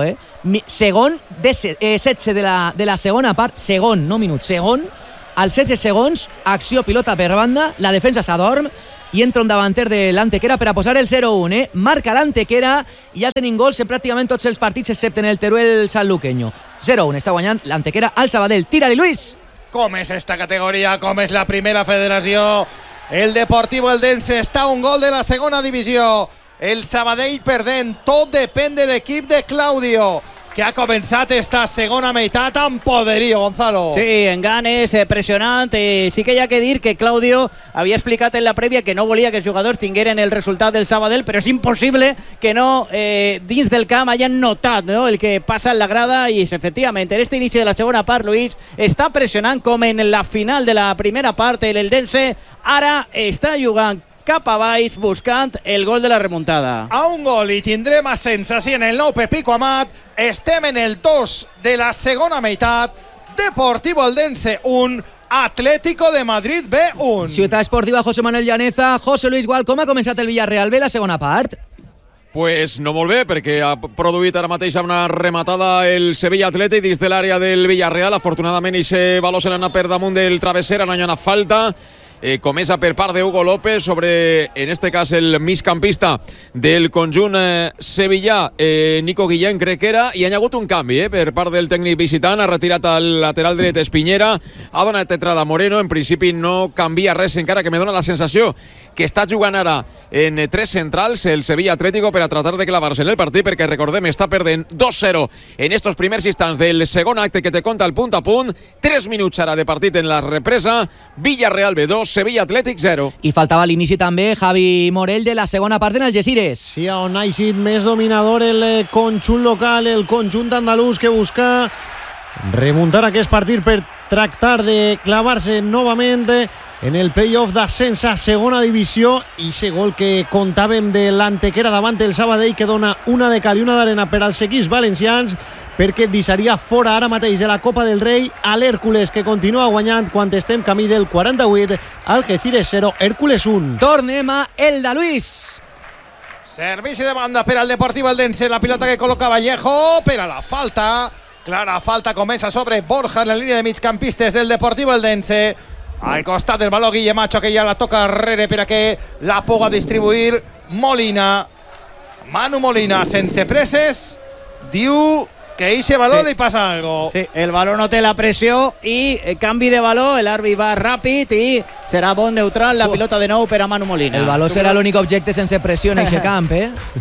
segon de 16 de la segona part, segon, no minut, segon, als 16 segons, acció pilota per banda, la defensa s'adorm i entra un davanter de l'Antequera per a posar el 0-1, Marca l'Antequera i ja tenim gols en pràcticament tots els partits excepte en el Teruel sanluqueño. 0-1, està guanyant l'Antequera al Sabadell. Tira-li, Luis! Com és esta categoria, com és la primera federació. El Deportivo Eldense està a un gol de la segona divisió. El Sabadell perdent. Tot depèn de l'equip de Claudio, que ha començat esta segona meitat amb poderío, Gonzalo. Sí, en ganes, pressionant. Sí que hi ha que dir que Claudio havia explicat en la prèvia que no volia que els jugadors tingueren el resultat del Sabadell, però és impossible que no dins del camp hayan notat, no, el que passa en la grada i efectivament en este inici de la segona part Luis està pressionant com en la final de la primera part l'Eldense ara està jugant cap a baix buscant el gol de la remuntada. A un gol i tindrem ascens així en el nou Pepico Amat. Estem en el 2 de la segona meitat. Deportivo Eldense 1, Atlético de Madrid B1. Ciutat Esportiva José Manuel Llaneza. José Luis Gual, com ha començat el Villarreal B la segona part? Pues no molt bé, perquè ha produït ara mateix una rematada el Sevilla Atlètic dins de l'àrea del Villarreal. Afortunadament, aquest valor se l'ha anat per damunt del travesser, no hi ha una falta. Comença per part de Hugo López sobre, en este cas, el migcampista del conjunt sevillà, Nico Guillén, crec que era, i hi ha hagut un canvi per part del tècnic visitant. Ha retirat el lateral dret Espiñera, ha donat entrada Moreno. En principi no canvia res, encara que me dona la sensació que està jugant ara en tres centrals el Sevilla Atlético per a tratar de clavar-se en el partit, perquè recordem, està perdent 2-0 en estos primers instants del segon acte que te conta el punt a punt. 3 minuts ara de partit en la represa. Villarreal B2, Sevilla Atlètic 0. I faltava a l'inici també Javi Morell de la segona part en Algesires. Sí, on ha eixit més dominador el conjunt local, el conjunt andalús, que busca remuntar aquest partit per tractar de clavar-se novament en el play-off d'ascens a segona divisió. I aquest gol que contàvem de l'Antequera davant el Sabadell, que dona una de cal i una d'arena per als equips valencians, perquè deixaria fora ara mateix de la Copa del Rei a l'Hèrcules, que continua guanyant quan estem camí del 48. Algeciras 0, Hèrcules 1. Tornem a Elda, Luis. Servici de banda per al Deportivo Eldense. La pilota que col·loca Vallejo per a la falta. Clara falta comença sobre Borja en la línia de migcampistes del Deportivo Eldense. Al costat del baló Guille Macho, que ja la toca darrere per a que la puga distribuir Molina. Manu Molina, sense presses, diu que eixe baló li passa algo. Sí, el baló no té la pressió i canvi de baló, l'àrbit va ràpid i serà bon neutral, la pilota de nou per a Manu Molina. El baló serà l'únic objecte sense pressió en aquest camp,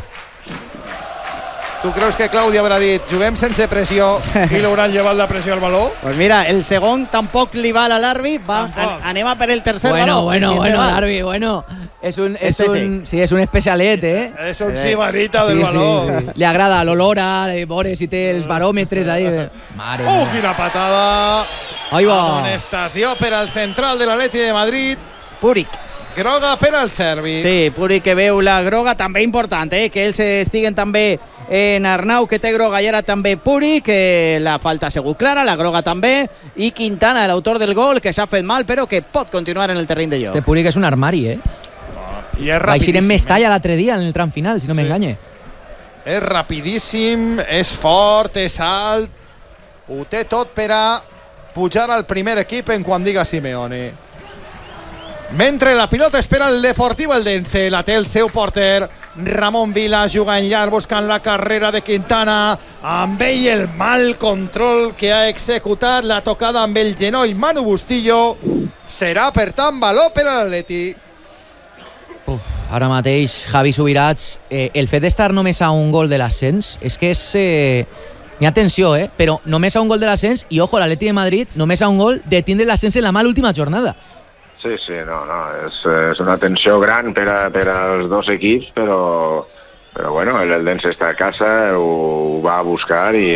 Tu creus que Claudio haurà dit juguem sense pressió i l'hauran llevat la pressió al baló? Pues mira, el segon tampoc li val a l'àrbit, anem a per el tercer baló. Bueno, l'àrbit, és un especialet, És un sibarita del baló. Sí. Li agrada l'olor a veure si té els baròmetres ahí. Mare meva. Quina patada! Amonestació per al central de l'Atleti de Madrid. Puric. Groga per al serbi. Sí, Puric que veu la groga, també important, que ells estiguen també en Arnau, que té groga, i ara també Puric, que la falta ha sigut clara, la groga també, i Quintana, l'autor del gol, que s'ha fet mal, però que pot continuar en el terreny de joc. Este Puric és un armari, I és rapidíssim. Va eixir en Mestalla l'altre dia, en el tram final, si no m'enganye. És rapidíssim, és fort, és alt, ho té tot per a pujar al primer equip en quan diga Simeone. Mentre la pilota espera el Deportivo Eldense, la té el seu porter Ramon Vila, jugant llarg buscant la carrera de Quintana, amb ell el mal control que ha executat, la tocada amb el genoll Manu Bustillo. Serà per tant valor per a l'Atleti. Ara mateix Javi Subirats, el fet d'estar només a un gol de l'ascens és que és... N'hi ha tensió, però només a un gol de l'ascens, i ojo, l'Atleti de Madrid només a un gol de tindre l'ascens en la mala última jornada. Sí, no, és una tensió gran per als dos equips, però bueno, el Eldense està a casa, ho va a buscar i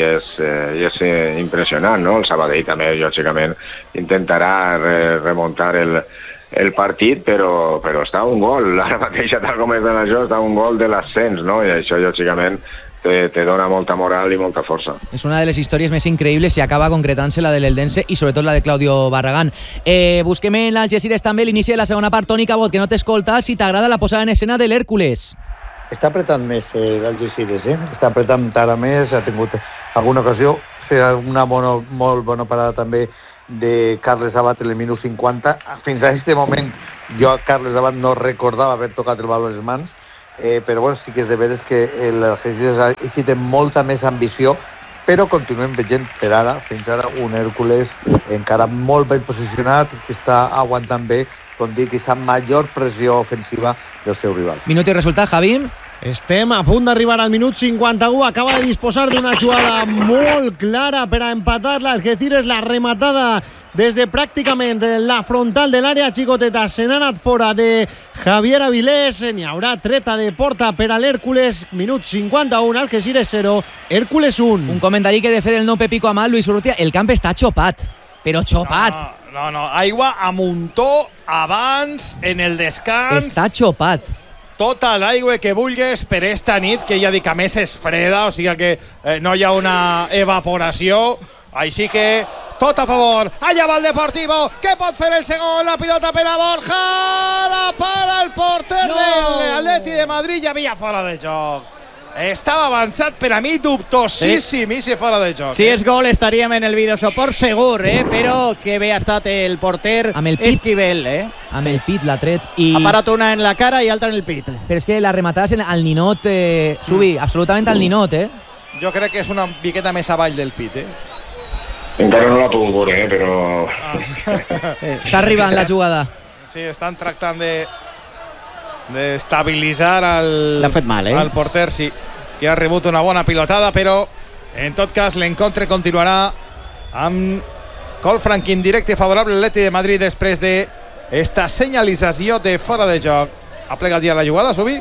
és impressionant, no? El Sabadell també, lògicament, intentarà remuntar el partit, però està un gol, ara mateix, tal com està això, està un gol de l'ascens, no? I això, lògicament, te dona molta moral i molta força. És una de les històries més increïbles si acaba concretant-se la de l'Eldense i sobretot la de Claudio Barragán. Busquem en l'Algeciras també l'inici de la segona part. Toni Cabot, que no t'escolta, si t'agrada la posada en escena de l'Hèrcules. Està apretant més l'Algeciras, està apretant encara més, ha tingut alguna ocasió, una molt bona parada també de Carles Abad en el minut 50. Fins a aquest moment jo a Carles Abad no recordava haver tocat el baló en les mans, però bueno, sí que és de veres que l'Algeciras aquí té molta més ambició, però continuem veient per ara, fins ara, un Hèrcules encara molt ben posicionat, que està aguantant bé, com dic, aquesta major pressió ofensiva del seu rival. Minut i resultat, Javi. Estem a punt d'arribar al minut 51. Acaba de disposar d'una jugada molt clara per a empatar l'Algeciras, la rematada des de pràcticament la frontal de l'àrea xicoteta. Se n'ha anat fora de Javier Avilés. N'hi haurà treta de porta per a l'Hèrcules. Minut 51, Algeciras 0, Hèrcules 1. Un comentari que de fer del nou Pepico Amal, Luis Urrutia. El camp està xopat, però xopat. No, aigua a muntó abans, en el descans. Està xopat. Tota l'aigua que vulguis per esta nit, que ja dic, a més és freda, o sigui que no hi ha una evaporació, així que tot a favor. Allà va el Deportivo, que pot fer el segon, la pilota per a Borja, la para el porter de l'Atleti de Madrid, ja havia fora de joc. Estava avançat, per a mi dubtosíssim, i si fora de joc. Si és gol estaríem en el videosuport segur, però que bé ha estat el porter Esquivel. Amb el pit l'ha tret. Ha parat una en la cara i altra en el pit. Però és que la rematada és al ninot, Subi, absolutament al ninot, Jo crec que és una miqueta més avall del pit, Encara no l'ha pogut veure, però... Està arribant la jugada. Sí, estan tractant d'estabilitzar l'ha fet mal, al porter, sí, que ha rebut una bona pilotada, però en tot cas l'encontre continuarà amb gol franc indirecte favorable a l'Atleti de Madrid després de esta senyalització de fora de joc. Ha plegat ja la jugada, Subi?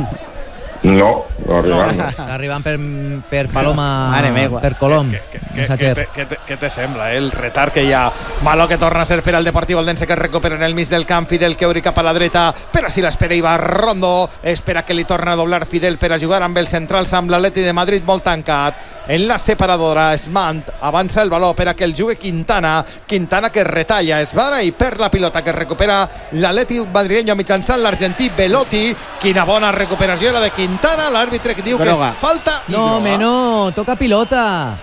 No arribant. Està arribant per Paloma, per Colom. Què te sembla, el retard que hi ha? Malo que torna a ser per al Deportivo Eldense, que recupera en el mig del camp. Fidel que obri cap a la dreta, però si l'espera Ibar Rondo, espera que li torna a doblar Fidel per a jugar amb els centrals, amb l'Atleti de Madrid molt tancat. En la separadora, Smant avança el baló per a que el jugui Quintana que retalla, es vara i perd la pilota, que recupera l'Atleti madrileño mitjançant l'argentí Belotti. Quina bona recuperació era de Quintana, l'àrbitre que diu que és falta i groga. No, toca pilota.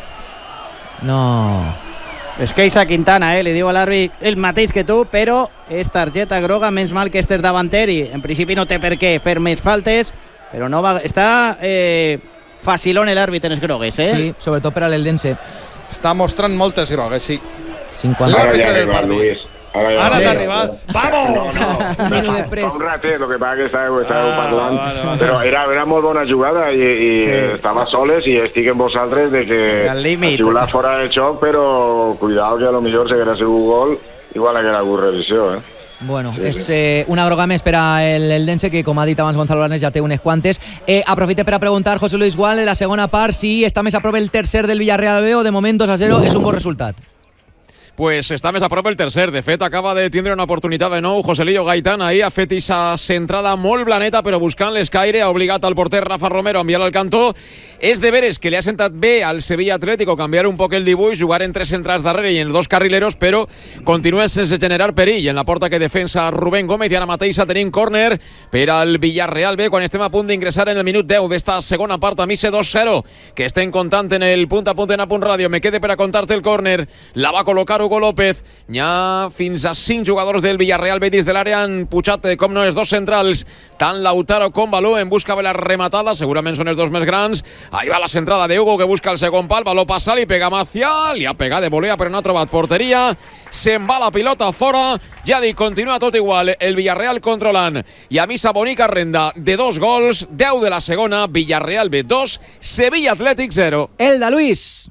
No. Es queixa Quintana, li diu a l'àrbit el mateix que tu, però és targeta groga, menys mal que este és davanter i en principi no té per què fer més faltes, però no va... Està facilón l'àrbit en els grogues, Sí, sobretot per a l'Eldense. Està mostrant moltes grogues, sí. 50. L'àrbitre del partit. Ara t'ha arribat. ¡Vamos! Un minut després. Un ratet, lo que passa que estàveu parlant, però era molt bona jugada i estava soles i estic amb vosaltres de que ha xiulat fora de xoc, però cuidado que a lo millor si haguera sigut gol igual haguera hagut revisió, Bueno, és una groga més per a l'Eldense, que com ha dit abans Gonzalo Blanes ja té unes quantes. Aprofite per a preguntar José Luis Gual de la segona part si està més a prop el tercer del Villarreal B o de moment 2-0 és un bon resultat. Pues està més a prop el tercer. De fet, acaba de tindre una oportunitat de nou José Lillo Gaitán. Ahir ha fet aquesta centrada molt blaneta, però buscant l'escaire, ha obligat al porter Rafa Romero a enviar al cantó. És de veres que li ha sentat bé al Sevilla Atlético canviar un poc el dibuix, jugar en tres centrals darrere i en dos carrileros, però continua sense generar perill. En la porta que defensa Rubén Gómez, i ara mateix tenim córner per al Villarreal B, quan estem a punt d'ingressar en el minut 10 d'esta segona part. A mi se 2-0, que estem contant en el punt a punt en Apunt Ràdio. Me quede per a contarte el córner. La va col·locar Hugo López. N'hi ha fins a 5 jugadors del Villarreal B dins de l'àrea. Han pujat, com no, els dos centrals, tant Lautaro com Baló, en busca de la rematada. Segurament són els dos més grans. Ahí va la centrada de Hugo, que busca el segon pal. Baló passa, li pega Macià, li ha pegat de volea, però no ha trobat porteria. Se'n va la pilota fora. Ja dic, continua tot igual. El Villarreal controlant. I a missa bonica renda de 2 gols. 10 de la segona. Villarreal B 2, Sevilla Athletic 0. Elda Luis.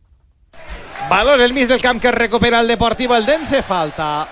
Balón el mig del camp que recupera el Deportivo Eldense. Falta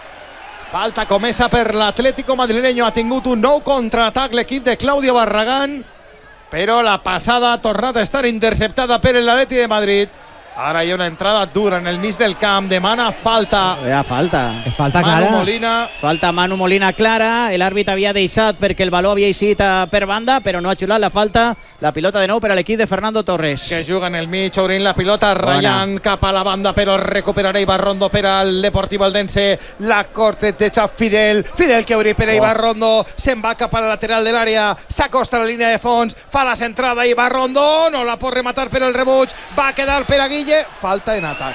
comença per l'Atlético madrileño. Ha tingut un nou contraatac l'equip de Claudio Barragán. però la passada ha tornat a estar interceptada per l'Atleti de Madrid. Ara hi ha una entrada dura en el mig del camp, demana falta. Falta. Falta Manu clara. Molina. Falta Manu Molina clara, l'àrbit havia deixat perquè el baló havia eixit per banda, però no ha xulat la falta. La pilota de nou per a l'equip de Fernando Torres. Que juga en el mig, obrint la pilota, ratllant cap a la banda, però recuperarà Ibarrondo per al Deportivo Eldense. La corteja Fidel que obri per a Ibarrondo, se'n va cap a la lateral de l'àrea, s'acosta a la línia de fons, fa la centrada Ibarrondo, no la pot rematar per el rebuig, va quedar per a Guille. Falta en atac.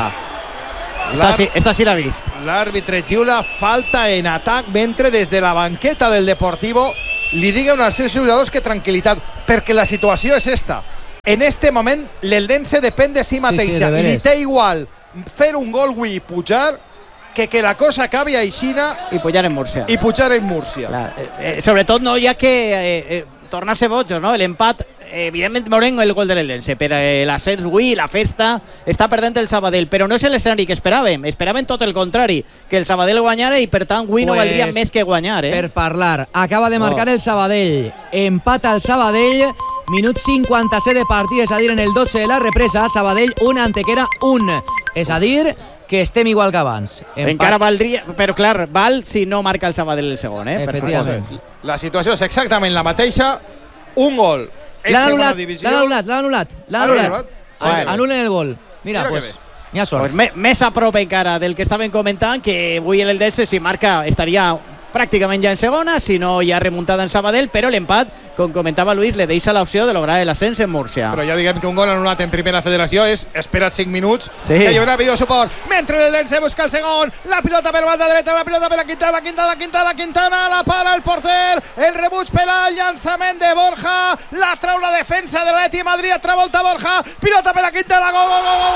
Esta sí l'ha vist. L'àrbitre xiula falta en atac, mentre des de la banqueta del Deportivo li diguen als seus jugadors que tranquil·litat, perquè la situació és esta. En este moment l'Eldense depèn de si mateixa. Li té igual fer un gol avui i pujar que la cosa acabi a Ixina i pujar en Múrcia. Sobretot no hi ha que tornar-se bojos, no? L'empat, evidentment veurem el gol de l'Eldense, per l'ascens avui, la festa, està perdent el Sabadell, però no és l'escenari que esperàvem tot el contrari, que el Sabadell guanyara i per tant avui no valdria més que guanyar. Per parlar, acaba de marcar el Sabadell, empata el Sabadell, minut 57 de partit, és a dir, en el 12 de la represa, Sabadell 1, Antequera 1, és a dir, que estem igual que abans. Encara valdria, però clar, val si no marca el Sabadell el segon, Efectivament. La situació és exactament la mateixa, un gol. L'han anul·lat. Anulen el gol. Mira, pues, n'hi ha sort. Més a prop encara del que estaven comentant, que avui l'Eldense, si marca, estaria pràcticament ja en segona, si no hi ha remuntada en Sabadell, però l'empat, com comentava Luis, le deixa l'opció de lograr l'ascens en Múrcia. Però ja diguem que un gol anul·lat en primera federació és espera't 5 minuts, sí, que hi haurà videosuport, mentre l'Eldense busca el segon, la pilota per banda dreta, la pilota per a Quintana, la para el porter, el rebuig per al llançament de Borja, la trau la defensa de l'Atleti Madrid, travolta Borja, pilota per a Quintana, gol!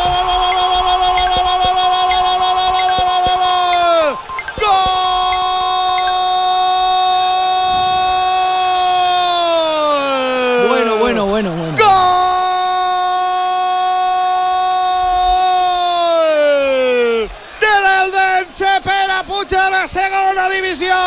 Bueno. ¡Gol! De l'Eldense per a pujar a segona divisió!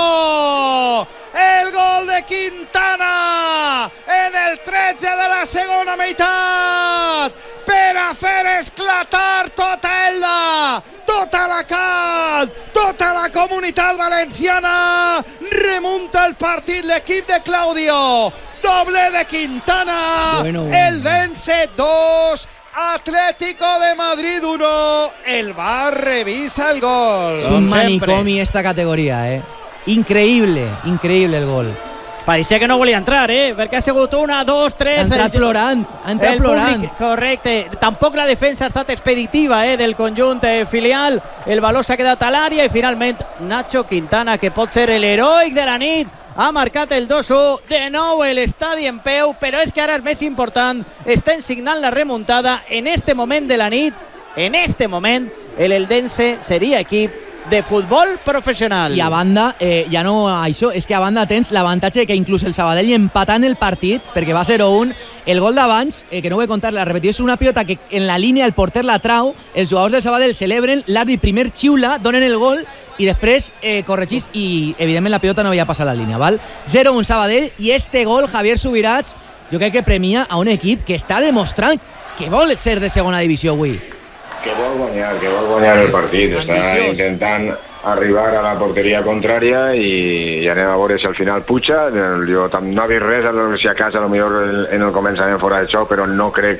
El gol de Quintana en el 13 de la segona meitat per a fer esclatar tota Elda, tota la Cat, tota la comunitat valenciana. Remunta el partit l'equip de Claudio. Doble de Quintana, Eldense 2, Atlético de Madrid 1. El VAR revisa el gol. Es un manicomi esta categoria, Increïble el gol. Pareixia que no volia entrar, perquè ha sigut 1, 2, 3... Ha entrat plorant. Correcte. Tampoc la defensa ha estat expeditiva del conjunt filial. El valor s'ha quedat a l'àrea i finalment Nacho Quintana, que pot ser l'heroic de la nit, ha marcat el 2-1, de nou l'estadi en peu, però és que ara és més important, estem signant la remuntada en este moment de la nit, en este moment l'Eldense seria equip de futbol professional. I a banda, ja no això, és que a banda tens l'avantatge que inclús el Sabadell empatant el partit, perquè va 0-1, el gol d'abans, que no vull contar, la repetició és una pilota que en la línia el porter la trau, els jugadors del Sabadell celebren, l'àrbit primer xiula, donen el gol i després corregís i evidentment la pilota no havia passat la línia, val? 0-1 Sabadell i este gol, Javier Subirats, jo crec que premia a un equip que està demostrant que vol ser de segona divisió avui. Que vol guanyar el partit, està intentant arribar a la porteria contrària i anem a veure si al final puja. Jo no he vist res, si a casa potser en el començament fora de xoc, però no crec,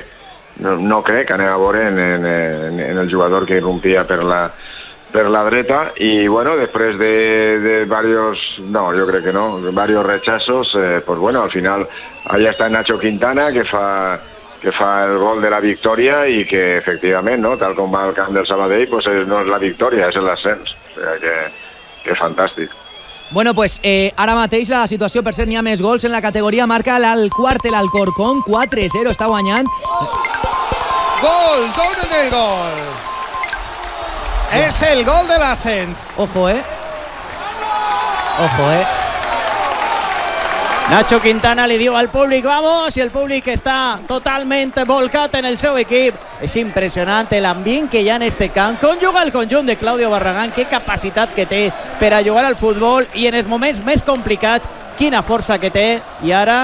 anem a veure en el jugador que irrompia per la dreta i bueno, després de varios, no, jo crec que no, varios rechazos, pues bueno, al final allà està Nacho Quintana que fa el gol de la victòria i que efectivament, no, tal com va al camp del Sabadell, pues no és la victòria, és l'ascens. O sigui que fantàstic. Bueno, pues ara mateix la situació, per cert, n'hi ha més gols en la categoria, marca el quart l'Alcorcón, 4-0, està guanyant. Gol, donen el gol. És el gol de l'ascens. Ojo, Nacho Quintana li diu al públic vamos, i el públic està totalment volcat en el seu equip. És impressionant l'ambient que hi ha en este camp. Com juga el conjunt de Claudio Barragán, que capacitat que té per a jugar al futbol i en els moments més complicats, quina força que té. I ara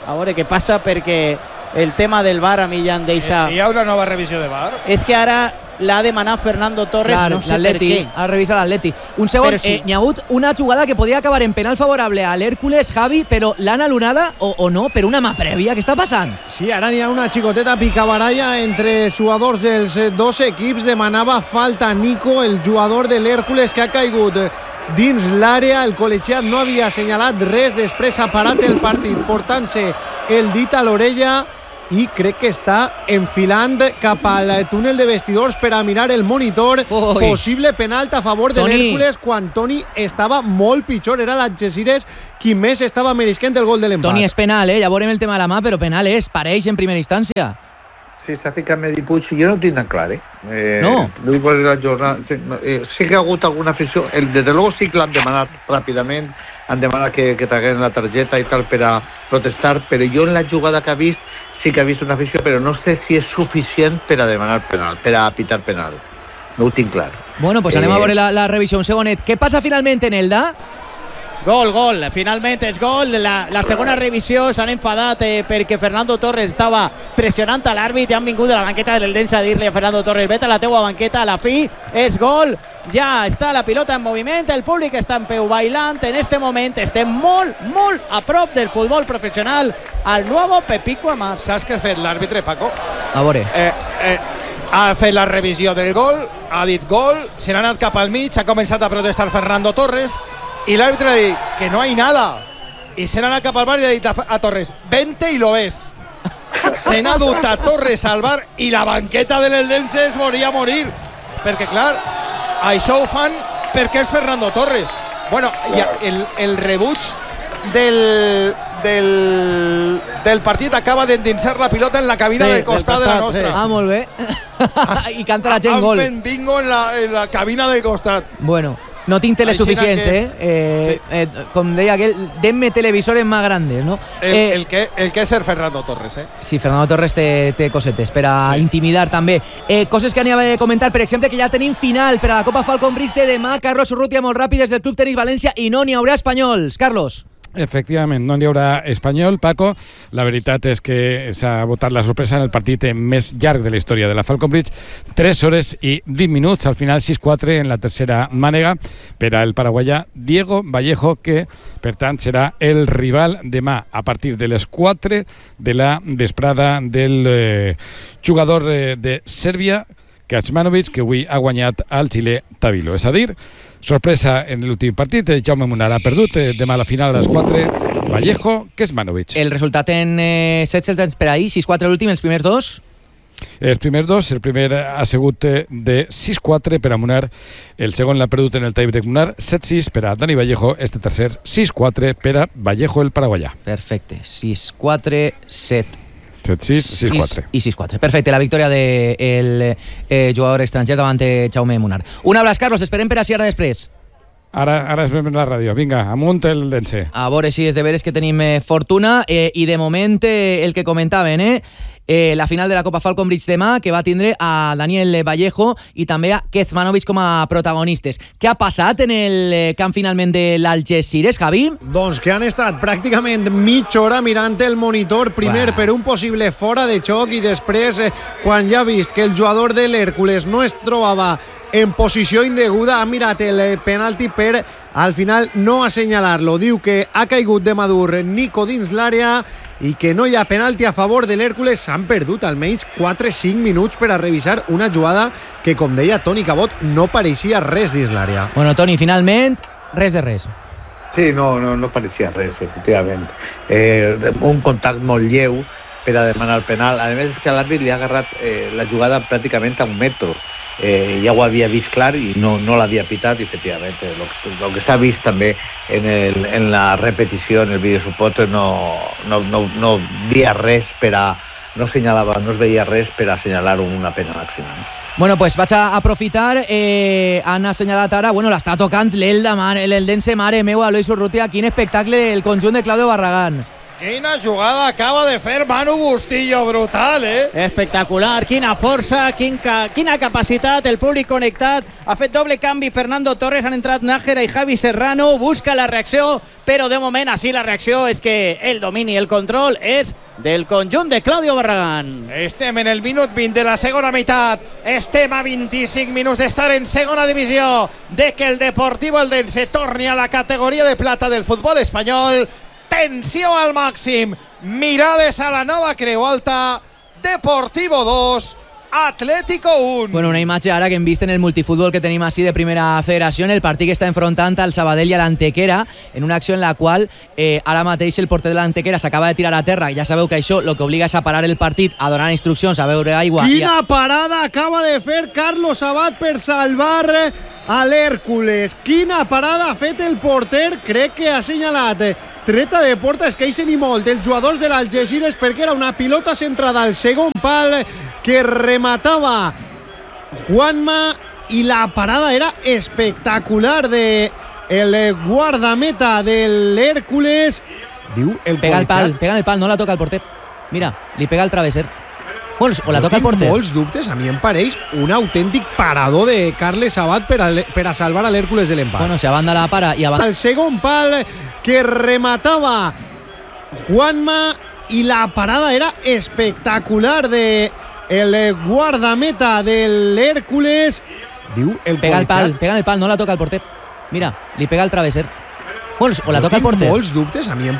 A veure què passa, perquè el tema del VAR a mi ja em deixa... Hi ha una nova revisió de VAR? És que ara l'ha demanat Fernando Torres, Clar, no sé per què. Ara revisa l'Atleti. Un segon, Sí. n'hi ha hagut una jugada que podia acabar en penal favorable a l'Hèrcules, Javi, però l'han anul·lada o no, per una mà prèvia. Què està passant? Sí, ara n'hi ha una xicoteta picabaralla entre jugadors dels dos equips. Demanava falta a Nico, el jugador de l'Hèrcules, que ha caigut dins l'àrea. El col·legiat no havia assenyalat res, després ha parat el partit portant-se el dit a l'orella i crec que està enfilant cap al túnel de vestidors per a mirar el monitor. Possible penalt a favor de l'Hèrcules quan Toni estava molt pitjor. Era l'Algeciras qui més estava meresquent el gol de l'empat. Toni, és penal, ja veurem el tema de la mà, però penal és, pareix en primera instància. Sí, està ficant Medi Puig, jo no ho tinc tan clar, No. Vull veure la jornada. Sí que ha hagut alguna afició. Desde luego sí que l'han demanat ràpidament, han demanat que traguen la targeta i tal per a protestar, però jo en la jugada que ha vist sí que ha vist una afició, però no sé si és suficient per a demanar penal, per a pitar penal. No ho tinc clar. Bueno, pues anem a veure la revisió un segonet. Què passa finalment en Elda? Gol, finalment és gol. La segona revisió s'han enfadat perquè Fernando Torres estava pressionant a l'àrbit i han vingut de la banqueta de l'Eldense a dir-li a Fernando Torres: vete a la teua banqueta. A la fi és gol, ja està la pilota en moviment, el públic està en peu bailant. En este moment estem molt a prop del futbol professional al nuevo Pepico Amat. Saps què ha fet l'àrbitre, Paco? A veure. Ha fet la revisió del gol, ha dit gol, se n'ha anat cap al mig, ha començat a protestar Fernando Torres y el árbitro le dice que no hay nada y se n'ha anat cap al bar i le ha dit a Torres: vente y lo ves. Se n'ha dut a Torres al bar i la banqueta de l'Eldense es volia morir, perquè clar, això ho fan perquè és Fernando Torres. Bueno, el rebuig del partit acaba d'endinsar la pilota en la cabina del costat de la nostra. Ah, molt bé. I canta la gent gol. Han fet bingo en la cabina del costat. Bueno, no tinc teles suficients, com deia aquell, denme televisores más grandes, ¿no? El que és ser Fernando Torres, Sí, Fernando Torres té cosetes per a intimidar també. Coses que anava a comentar, per exemple, que ja tenim final per a la Copa Falcon Bridge de demà. Carlos Urrutia, molt ràpid, des del Club Tenis València, i no n'hi haurà espanyols. Carlos. Efectivament, no n'hi haurà espanyol, Paco. La veritat és que s'ha votat la sorpresa en el partit més llarg de la història de la Falcon Bridge, 3 hores i 20 minuts, al final 6-4 en la tercera mànega per al paraguaià Diego Vallejo, que per tant serà el rival demà a partir de les 4 de la vesprada del jugador de Sèrbia, Kecmanovic, que avui ha guanyat al xilè Tavilo. És a dir, sorpresa en l'últim partit, Jaume Munar ha perdut, demà a la final a les 4, Vallejo, Kecmanovic. El resultat en sets el tens per ahir, 6-4 l'últim, els primers dos? Els primers dos, el primer ha sigut de 6-4 per a Munar, el segon l'ha perdut en el tiebreak Munar, 7-6 per a Dani Vallejo, este tercer 6-4 per a Vallejo, el paraguaià. Perfecte, 6-4, 7. 7-6, 6-4. I 6-4. Perfecte, la victòria del jugador estranger davant de Jaume Munar. Un abraç, Carlos, esperem per a si ara després. Ara es veiem la ràdio. Vinga, amunt el Dense. A veure si és de veres que tenim fortuna. I de moment, el que comentaven, la final de la Copa Falcon Bridge demà, que va tindre a Daniel Vallejo i també a Kecmanovic com a protagonistes. Què ha passat en el camp finalment de l'Algeciras, Javi? Doncs que han estat pràcticament mitja hora mirant el monitor, primer per un possible fora de xoc i després, quan ja ha vist que el jugador de l'Hèrcules no es trobava en posició indeguda, ha mirat el penalti per al final no assenyalar-lo. Diu que ha caigut de madur Nico dins l'àrea i que no hi ha penalti a favor de l'Hèrcules. S'han perdut almenys 4-5 minuts per a revisar una jugada que, com deia Toni Cabot, no pareixia res dins l'àrea. Bueno, Toni, finalment, res de res. Sí, no pareixia res, efectivament. Un contacte molt lleu per a demanar el penal. A més, és que l'àrbit li ha agarrat la jugada pràcticament a un metro. Ja ho havia vist clar i no l'havia pitat, i efectivament el que s'ha vist també en la repetició, en el videosuport, no veia res per a no es veia res per a assenyalar una pena màxima. Bueno, pues vaig a aprofitar, han assenyalat ara, bueno, l'està tocant l'Eldense, mare meua, Luis Urrutia, quin espectacle el conjunt de Claudio Barragán. Quina jugada acaba de fer Manu Bustillo, brutal, Espectacular, quina força, quina capacitat, el públic connectat, ha fet doble canvi Fernando Torres, han entrat Nájera i Javi Serrano, busca la reacció, però de moment així la reacció és que el domini, el control és del conjunt de Claudio Barragán. Estem en el minut 20 de la segona meitat, estem a 25 minuts d'estar en segona divisió, de que el Deportivo Eldense torni a la categoria de plata del futbol espanyol. Tensió al màxim, mirades a la nova Creu Alta, Deportivo 2, Atlético 1. Bueno, una imatge ara que hem vist en el multifútbol que tenim així de primera federació, el partit que està enfrontant al Sabadell i a l'Antequera, en una acció en la qual ara mateix el porter de l'Antequera s'acaba de tirar a terra. Ja sabeu que això el que obliga és a parar el partit, a donar instruccions, a beure aigua. Quina parada acaba de fer Carlos Abad per salvar a l'Hèrcules. Quina parada ha fet el porter, crec que ha assenyalat treta de porta, es queixen i molt els jugadors de l'Algesires perquè era una pilota centrada al segon pal que rematava Juanma i la parada era espectacular de el guardameta de l'Hèrcules. Diu el pega el pal, no la toca el porter. Mira, li pega el travesser. Bueno, o la toca el porter. Molts dubtes, a mi em pareix un autèntic parador de Carles Abad per a salvar a l'Hèrcules de l'empat. Bueno, se abanda la para i abanda el segon pal que rematava Juanma i la parada era espectacular de el guardameta de l'Hèrcules. Diu el pega el pal, no la toca el porter. Mira, li pega el travesser. Bueno, o la toca el porter. Molts dubtes, a mi em